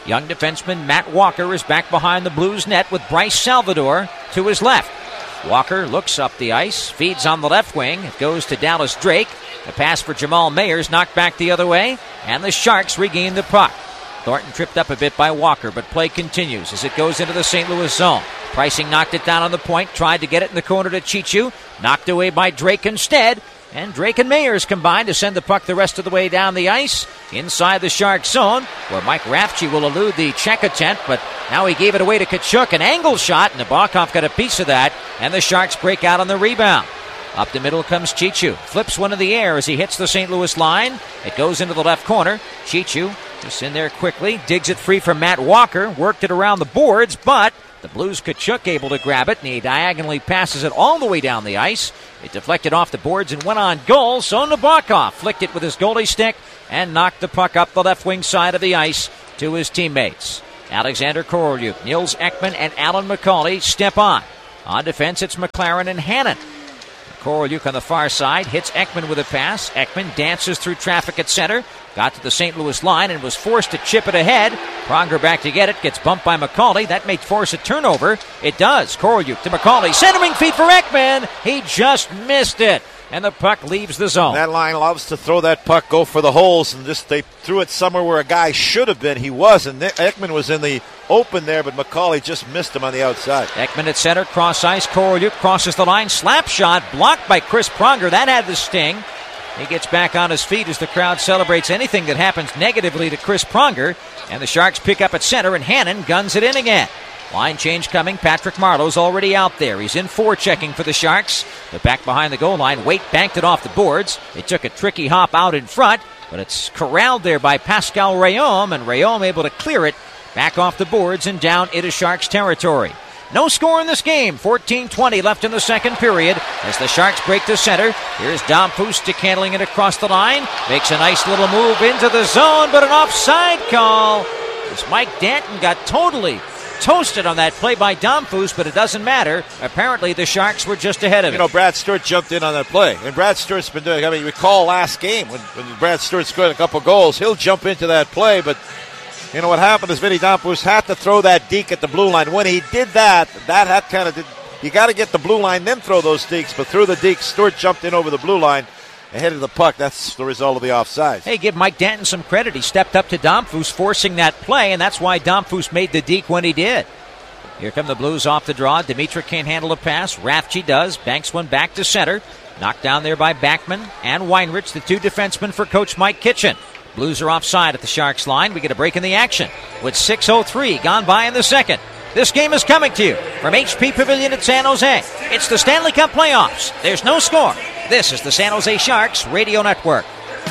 Young defenseman Matt Walker is back behind the Blues net with Bryce Salvador to his left. Walker looks up the ice, feeds on the left wing. It goes to Dallas Drake. A pass for Jamal Mayers knocked back the other way, and the Sharks regain the puck. Thornton tripped up a bit by Walker, but play continues as it goes into the Saint Louis zone. Pricing knocked it down on the point, tried to get it in the corner to Chichu, knocked away by Drake instead, and Drake and Mayers combined to send the puck the rest of the way down the ice inside the Sharks zone, where Mike Rafchi will elude the check attempt, but now he gave it away to Tkachuk, an angle shot, and Nabokov got a piece of that, and the Sharks break out on the rebound. Up the middle comes Chichu, flips one in the air as he hits the Saint Louis line. It goes into the left corner. Chichu just in there quickly, digs it free from Matt Walker, worked it around the boards, but the Blues Tkachuk able to grab it, and he diagonally passes it all the way down the ice. It deflected off the boards and went on goal, so Nabokov flicked it with his goalie stick and knocked the puck up the left wing side of the ice to his teammates. Alexander Korolyuk, Nils Ekman, and Alan McCauley step on. On defense, it's McLaren and Hannon. Korolyuk on the far side hits Ekman with a pass. Ekman dances through traffic at center, got to the Saint Louis line and was forced to chip it ahead. Pronger back to get it, gets bumped by McCauley. That may force a turnover. It does. Korolyuk to McCauley, centering feet for Ekman. He just missed it, and the puck leaves the zone. That line loves to throw that puck, go for the holes, and just they threw it somewhere where a guy should have been. He was, and Ekman was in the open there, but McCauley just missed him on the outside. Ekman at center, cross ice. Korolyuk crosses the line, slap shot, blocked by Chris Pronger. That had the sting. He gets back on his feet as the crowd celebrates anything that happens negatively to Chris Pronger, and the Sharks pick up at center, and Hannon guns it in again. Line change coming. Patrick Marleau's already out there. He's in forechecking for the Sharks. But back behind the goal line, Waite banked it off the boards. It took a tricky hop out in front, but it's corralled there by Pascal Rayom, and Rayom able to clear it back off the boards and down into Sharks territory. No score in this game. fourteen twenty left in the second period as the Sharks break the center. Here's Dom Fustick handling it across the line. Makes a nice little move into the zone, but an offside call. As Mike Danton got totally toasted on that play by Dom Fustick, but it doesn't matter. Apparently the Sharks were just ahead of it. You know, Brad Stewart jumped in on that play. And Brad Stewart's been doing, I mean, you recall last game when, when Brad Stewart scored a couple goals, he'll jump into that play, but you know what happened is Vinny Dom Fustick had to throw that deke at the blue line. When he did that, that had kind of did, you got to get the blue line, then throw those dekes, but through the deke, Stewart jumped in over the blue line ahead of the puck. That's the result of the offside. Hey, give Mike Danton some credit. He stepped up to Dom Fustick, forcing that play, and that's why Dom Fustick made the deke when he did. Here come the Blues off the draw. Dimitra can't handle a pass. Rafchi does. Banks one back to center. Knocked down there by Backman and Weinrich, the two defensemen for Coach Mike Kitchen. Blues are offside at the Sharks line. We get a break in the action with six oh three gone by in the second. This game is coming to you from H P Pavilion at San Jose. It's the Stanley Cup playoffs. There's no score. This is the San Jose Sharks Radio Network.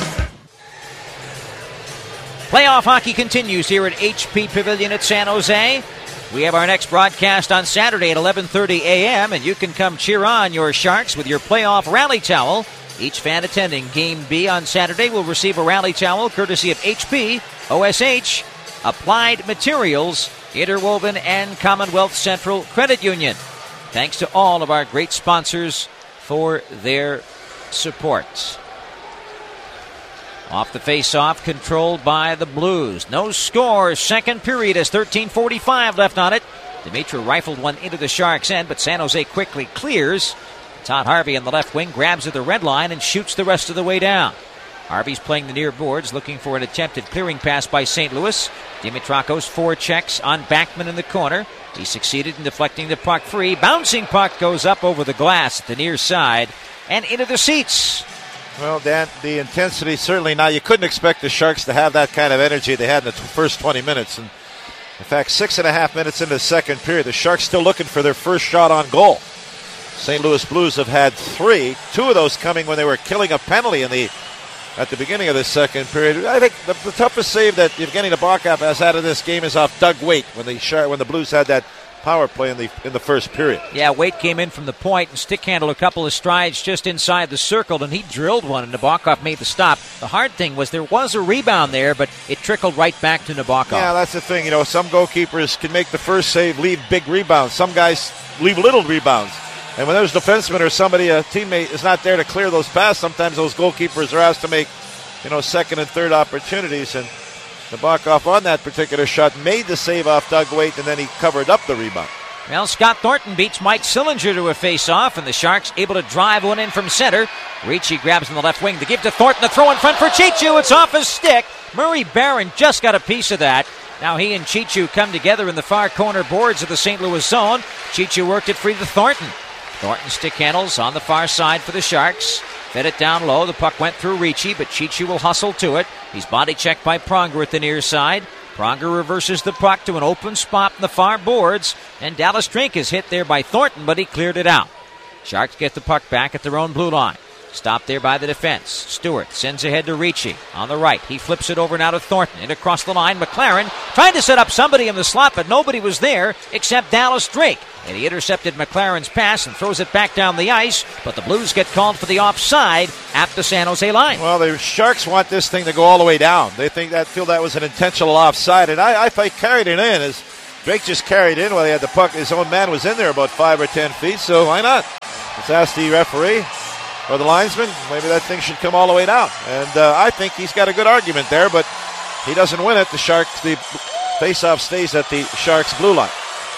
Playoff hockey continues here at H P Pavilion at San Jose. We have our next broadcast on Saturday at eleven thirty a.m., and you can come cheer on your Sharks with your playoff rally towel. Each fan attending Game B on Saturday will receive a rally towel courtesy of H P, O S H, Applied Materials, Interwoven, and Commonwealth Central Credit Union. Thanks to all of our great sponsors for their support. Off the face-off, controlled by the Blues. No score. Second period has thirteen forty-five left on it. Dimitra rifled one into the Sharks' end, but San Jose quickly clears. Todd Harvey on the left wing grabs at the red line and shoots the rest of the way down. Harvey's playing the near boards, looking for an attempted clearing pass by Saint Louis. Dimitrakos four checks on Backman in the corner. He succeeded in deflecting the puck free. Bouncing puck goes up over the glass at the near side and into the seats. Well, Dan, the intensity certainly not. You couldn't expect the Sharks to have that kind of energy they had in the first twenty minutes. And in fact, six and a half minutes into the second period, the Sharks still looking for their first shot on goal. Saint Louis Blues have had three, two of those coming when they were killing a penalty in the at the beginning of the second period. I think the, the toughest save that Evgeny Nabokov has had in this game is off Doug Waite when the Shark, when the Blues had that power play in the in the first period. Yeah, Waite came in from the point and stick handled a couple of strides just inside the circle, and he drilled one, and Nabokov made the stop. The hard thing was there was a rebound there, but it trickled right back to Nabokov. Yeah, that's the thing. You know, some goalkeepers can make the first save, leave big rebounds. Some guys leave little rebounds. And when there's a defenseman or somebody, a teammate is not there to clear those passes, sometimes those goalkeepers are asked to make, you know, second and third opportunities. And Nabokov on that particular shot made the save off Doug Waite, and then he covered up the rebound. Well, Scott Thornton beats Mike Sillinger to a face-off, and the Sharks able to drive one in from center. Ricci grabs in the left wing to give to Thornton. The throw in front for Chichu. It's off his stick. Murray Barron just got a piece of that. Now he and Chichu come together in the far corner boards of the Saint Louis zone. Chichu worked it free to Thornton. Thornton stick handles on the far side for the Sharks. Fed it down low. The puck went through Ricci, but Chichu will hustle to it. He's body checked by Pronger at the near side. Pronger reverses the puck to an open spot in the far boards, and Dallas Drink is hit there by Thornton, but he cleared it out. Sharks get the puck back at their own blue line. Stopped there by the defense. Stewart sends ahead to Ricci on the right. He flips it over now to Thornton. And across the line, McLaren trying to set up somebody in the slot, but nobody was there except Dallas Drake. And he intercepted McLaren's pass and throws it back down the ice, but the Blues get called for the offside at the San Jose line. Well, the Sharks want this thing to go all the way down. They think that feel that was an intentional offside, and I, I thought he carried it in as Drake just carried in while he had the puck. His own man was in there about five or ten feet, so why not? Let's ask the referee or the linesman. Maybe that thing should come all the way down. And uh, I think he's got a good argument there, but he doesn't win it. The Sharks, the faceoff stays at the Sharks' blue line.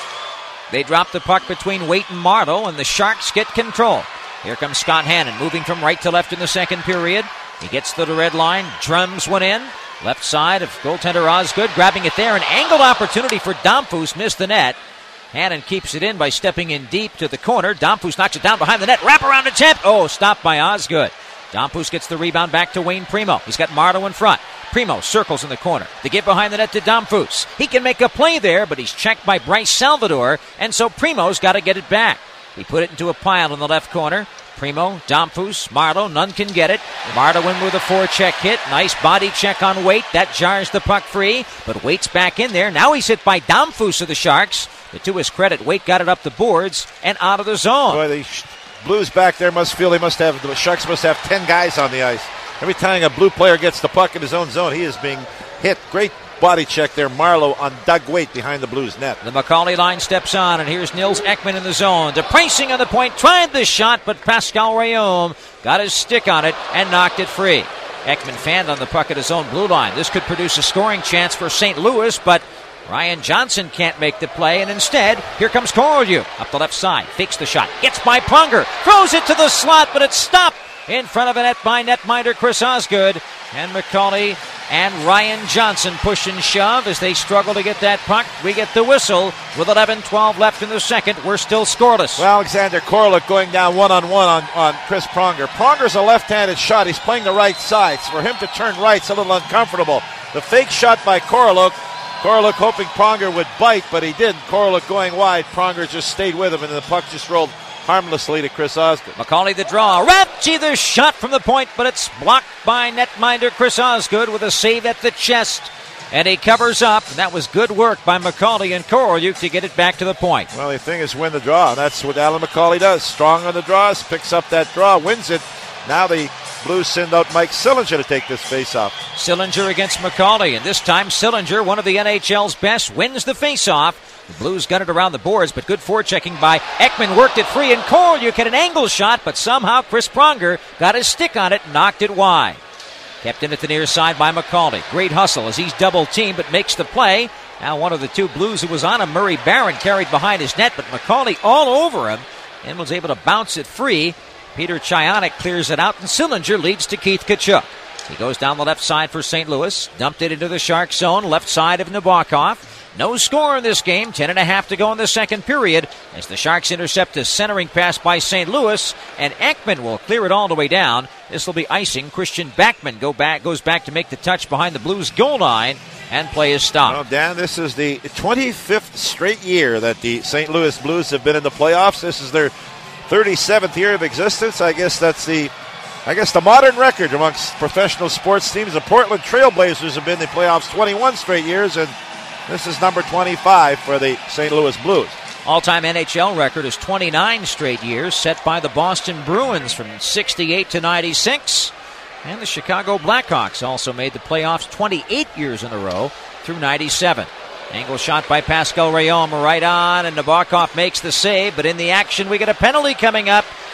They drop the puck between Waite and Marleau, and the Sharks get control. Here comes Scott Hannon, moving from right to left in the second period. He gets to the red line, drums one in. Left side of goaltender Osgood, grabbing it there. An angled opportunity for Domfus, missed the net. Hannon keeps it in by stepping in deep to the corner. Domfus knocks it down behind the net. Wraparound attempt. Oh, stopped by Osgood. Domfus gets the rebound back to Wayne Primo. He's got Marleau in front. Primo circles in the corner. The give behind the net to Domfus. He can make a play there, but he's checked by Bryce Salvador, and so Primo's got to get it back. He put it into a pile in the left corner. Primo, Domfus, Marleau, none can get it. Marleau in with a forecheck hit. Nice body check on Waite. That jars the puck free, but Waite's back in there. Now he's hit by Domfus of the Sharks. But to his credit, Waite got it up the boards and out of the zone. Boy, the Blues back there must feel they must have, the Sharks must have ten guys on the ice. Every time a Blue player gets the puck in his own zone, he is being hit. Great body check there, Marleau on Doug Waite behind the Blues net. The Macaulay line steps on, and here's Nils Ekman in the zone. DePracing on the point, tried the shot, but Pascal Rayaume got his stick on it and knocked it free. Ekman fanned on the puck at his own blue line. This could produce a scoring chance for Saint Louis, but Ryan Johnson can't make the play, and instead, here comes Korolev up the left side, fakes the shot, gets by Pronger, throws it to the slot, but it's stopped in front of a net by netminder Chris Osgood. And Macaulay and Ryan Johnson push and shove as they struggle to get that puck. We get the whistle with eleven twelve left in the second. We're still scoreless. Well, Alexander Korolev going down one-on-one on, on Chris Pronger. Pronger's a left-handed shot. He's playing the right side. So for him to turn right's a little uncomfortable. The fake shot by Korolev. Korolev hoping Pronger would bite, but he didn't. Korolev going wide. Pronger just stayed with him, and the puck just rolled harmlessly to Chris Osgood. Macaulay the draw. Rapchi the shot from the point, but it's blocked by netminder Chris Osgood with a save at the chest. And he covers up, and that was good work by Macaulay and Korolev to get it back to the point. Well, the thing is win the draw, and that's what Alan Macaulay does. Strong on the draws, picks up that draw, wins it. Now the Blues send out Mike Sillinger to take this faceoff. Sillinger against Macaulay, and this time Sillinger, one of the N H L's best, wins the faceoff. The Blues got it around the boards, but good forechecking by Ekman worked it free, and Korolev had an angle shot, but somehow Chris Pronger got his stick on it and knocked it wide. Kept in at the near side by Macaulay. Great hustle as he's double-teamed, but makes the play. Now one of the two Blues who was on him, Murray Barron, carried behind his net, but Macaulay all over him and was able to bounce it free. Peter Chionik clears it out, and Sillinger leads to Keith Tkachuk. He goes down the left side for Saint Louis, dumped it into the Shark zone, left side of Nabokov. No score in this game, ten and a half to go in the second period as the Sharks intercept a centering pass by Saint Louis, and Ekman will clear it all the way down. This will be icing. Christian Backman go back, goes back to make the touch behind the Blues goal line, and play is stopped. Well, Dan, this is the twenty-fifth straight year that the Saint Louis Blues have been in the playoffs. This is their thirty-seventh year of existence. I guess that's the I guess the modern record amongst professional sports teams. The Portland Trailblazers have been in the playoffs twenty-one straight years, and this is number twenty-five for the Saint Louis Blues. All-time N H L record is twenty-nine straight years, set by the Boston Bruins from sixty-eight to ninety-six. And the Chicago Blackhawks also made the playoffs twenty-eight years in a row through ninety-seven. Angle shot by Pascal Rayaume right on, and Nabokov makes the save, but in the action we get a penalty coming up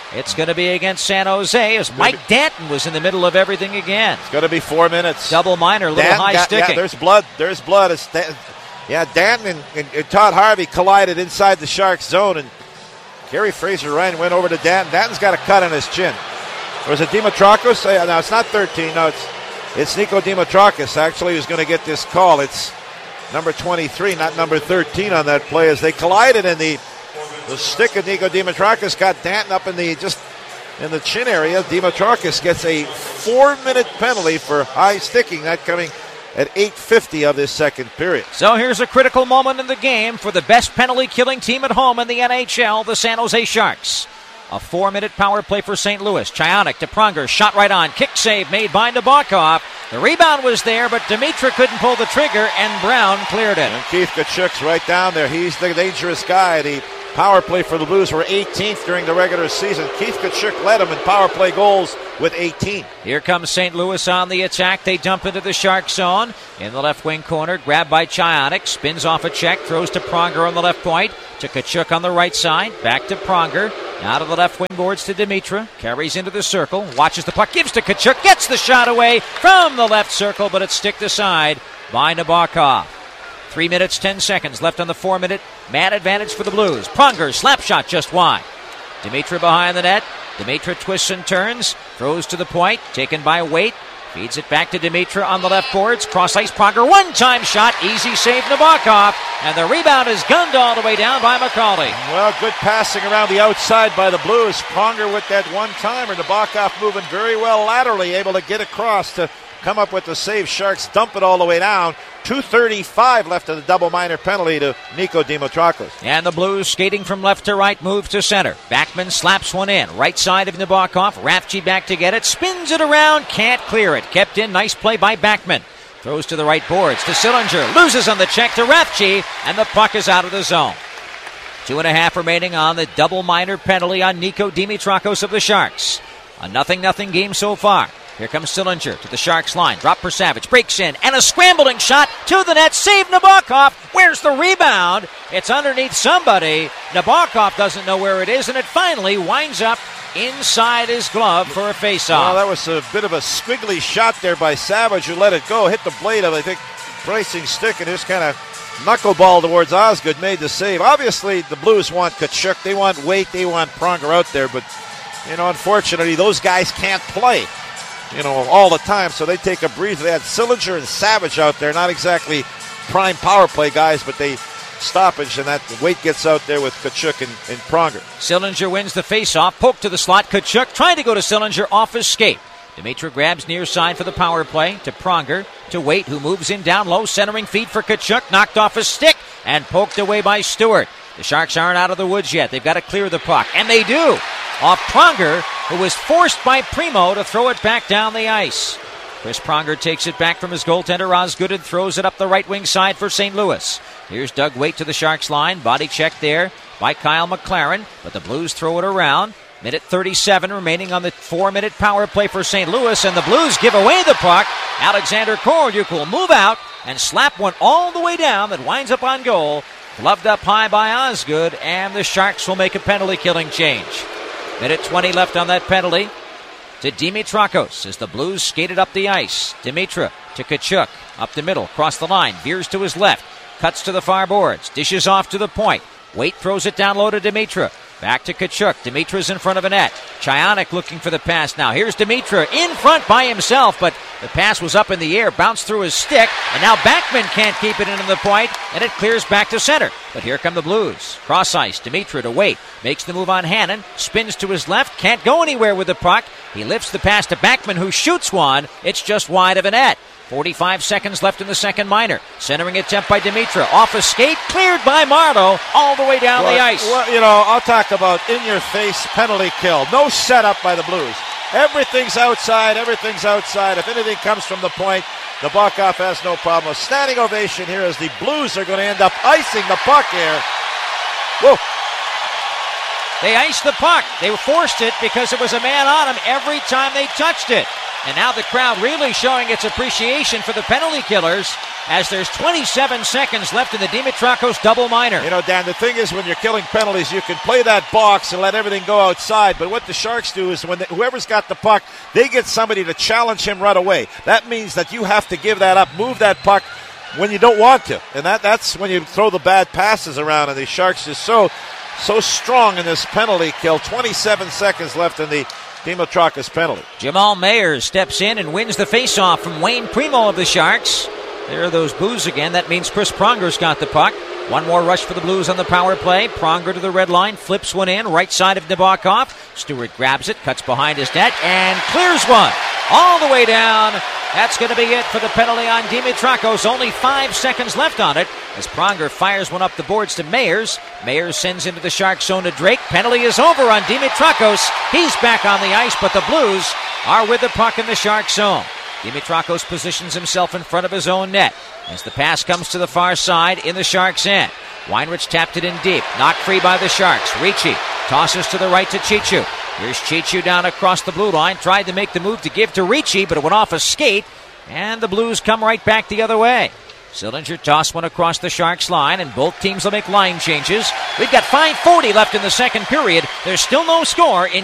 It's going to be against San Jose as Mike Danton was in the middle of everything again. It's going to be four minutes. Double minor, a little Danton high got, sticking. Yeah, there's blood. There's blood. It's Dan, yeah, Danton and, and, and Todd Harvey collided inside the Sharks zone, and Gary Fraser-Ryan went over to Danton. Danton's got a cut on his chin. Or is it Dimitrakis? Uh, no, it's not thirteen. No, it's it's Nico Dimitrakis, actually, who's going to get this call. It's number twenty-three, not number thirteen on that play, as they collided, and the the stick of Nico Dimitrakis got Danton up in the just in the chin area. Dimitrakis gets a four-minute penalty for high sticking. That coming at eight fifty of this second period. So here's a critical moment in the game for the best penalty-killing team at home in the N H L, the San Jose Sharks. A four-minute power play for Saint Louis. Chionik to Pronger, shot right on. Kick save made by Nabokov. The rebound was there, but Dimitra couldn't pull the trigger, and Brown cleared it. And Keith Tkachuk's right down there. He's the dangerous guy. The power play for the Blues were eighteenth during the regular season. Keith Tkachuk led them in power play goals with eighteen. Here comes Saint Louis on the attack. They dump into the Shark zone. In the left wing corner, grabbed by Chionik. Spins off a check, throws to Pronger on the left point. To Tkachuk on the right side. Back to Pronger. Out of the left wing boards to Dimitra. Carries into the circle. Watches the puck. Gives to Tkachuk. Gets the shot away from the left circle, but it's sticked aside by Nabokov. Three minutes, ten seconds left on the four-minute man advantage for the Blues. Pronger, slap shot just wide. Dimitra behind the net. Dimitra twists and turns. Throws to the point. Taken by Waite. Feeds it back to Dimitra on the left boards. Cross ice Pronger. One-time shot. Easy save Nabokov. And the rebound is gunned all the way down by McCauley. Well, good passing around the outside by the Blues. Pronger with that one-timer. Nabokov moving very well laterally. Able to get across to come up with the save. Sharks dump it all the way down. two thirty-five left of the double minor penalty to Nico Dimitrakis. And the Blues skating from left to right, move to center. Backman slaps one in. Right side of Nabokov. Rafchi back to get it. Spins it around. Can't clear it. Kept in. Nice play by Backman. Throws to the right boards to Sillinger. Loses on the check to Rafchi. And the puck is out of the zone. Two and a half remaining on the double minor penalty on Nico Dimitrakis of the Sharks. A nothing-nothing game so far. Here comes Sillinger to the Sharks line. Drop for Savage. Breaks in. And a scrambling shot to the net. Save Nabokov. Where's the rebound? It's underneath somebody. Nabokov doesn't know where it is. And it finally winds up inside his glove for a face-off. Well, that was a bit of a squiggly shot there by Savage, who let it go. Hit the blade of, I think, Pricing stick and just kind of knuckleball towards Osgood. Made the save. Obviously, the Blues want Tkachuk. They want Waite. They want Pronger out there. But, you know, unfortunately, those guys can't play, you know, all the time, so they take a breather. They had Sillinger and Savage out there, not exactly prime power play guys, but they stoppage, and that Waite gets out there with Tkachuk and, and Pronger. Sillinger wins the face-off, poke to the slot. Tkachuk trying to go to Sillinger, off his skate. Dimitra grabs near side for the power play to Pronger, to Waite, who moves in down low, centering feed for Tkachuk, knocked off his stick, and poked away by Stewart. The Sharks aren't out of the woods yet. They've got to clear the puck, and they do. Off Pronger, who was forced by Primo to throw it back down the ice. Chris Pronger takes it back from his goaltender Osgood and throws it up the right wing side for Saint Louis. Here's Doug Waite to the Sharks line. Body check there by Kyle McLaren, but the Blues throw it around. Minute thirty-seven remaining on the four-minute power play for Saint Louis, and the Blues give away the puck. Alexander Koryuk will move out and slap one all the way down that winds up on goal. Gloved up high by Osgood, and the Sharks will make a penalty-killing change. Minute twenty left on that penalty to Dimitrakis as the Blues skated up the ice. Dimitra to Tkachuk, up the middle, across the line, veers to his left, cuts to the far boards, dishes off to the point. Waite throws it down low to Dimitra. Back to Tkachuk. Dimitra's in front of a net. Chionik looking for the pass now. Here's Dimitra in front by himself, but the pass was up in the air, bounced through his stick, and now Backman can't keep it into the point, and it clears back to center. But here come the Blues. Cross ice. Dimitra to Waite. Makes the move on Hannon. Spins to his left. Can't go anywhere with the puck. He lifts the pass to Backman, who shoots one. It's just wide of a net. forty-five seconds left in the second minor. Centering attempt by Dimitra. Off a skate. Cleared by Marleau all the way down well, the ice. Well, you know, I'll talk about in-your-face penalty kill. No setup by the Blues. Everything's outside. Everything's outside. If anything comes from the point, the Nabokov has no problem. A standing ovation here as the Blues are going to end up icing the puck here. Whoa. They iced the puck. They forced it because there was a man on him every time they touched it. And now the crowd really showing its appreciation for the penalty killers as there's twenty-seven seconds left in the Dimitrakos double minor. You know, Dan, the thing is when you're killing penalties, you can play that box and let everything go outside. But what the Sharks do is when they, whoever's got the puck, they get somebody to challenge him right away. That means that you have to give that up, move that puck when you don't want to. And that, that's when you throw the bad passes around. And the Sharks just so, so strong in this penalty kill. twenty-seven seconds left in the Dimitrakos penalty. Jamal Mayers steps in and wins the faceoff from Wayne Primo of the Sharks. There are those boos again. That means Chris Pronger's got the puck. One more rush for the Blues on the power play. Pronger to the red line, flips one in, right side of Nabokov. Stewart grabs it, cuts behind his net, and clears one all the way down. That's going to be it for the penalty on Dimitrakos. Only five seconds left on it as Pronger fires one up the boards to Mayers. Mayers sends into the Shark zone to Drake. Penalty is over on Dimitrakos. He's back on the ice, but the Blues are with the puck in the Shark zone. Dimitrakos positions himself in front of his own net as the pass comes to the far side in the Sharks' end. Weinrich tapped it in deep, knocked free by the Sharks. Ricci tosses to the right to Chichu. Here's Chichu down across the blue line, tried to make the move to give to Ricci, but it went off a skate, and the Blues come right back the other way. Sillinger tossed one across the Sharks line, and both teams will make line changes. We've got five forty left in the second period. There's still no score in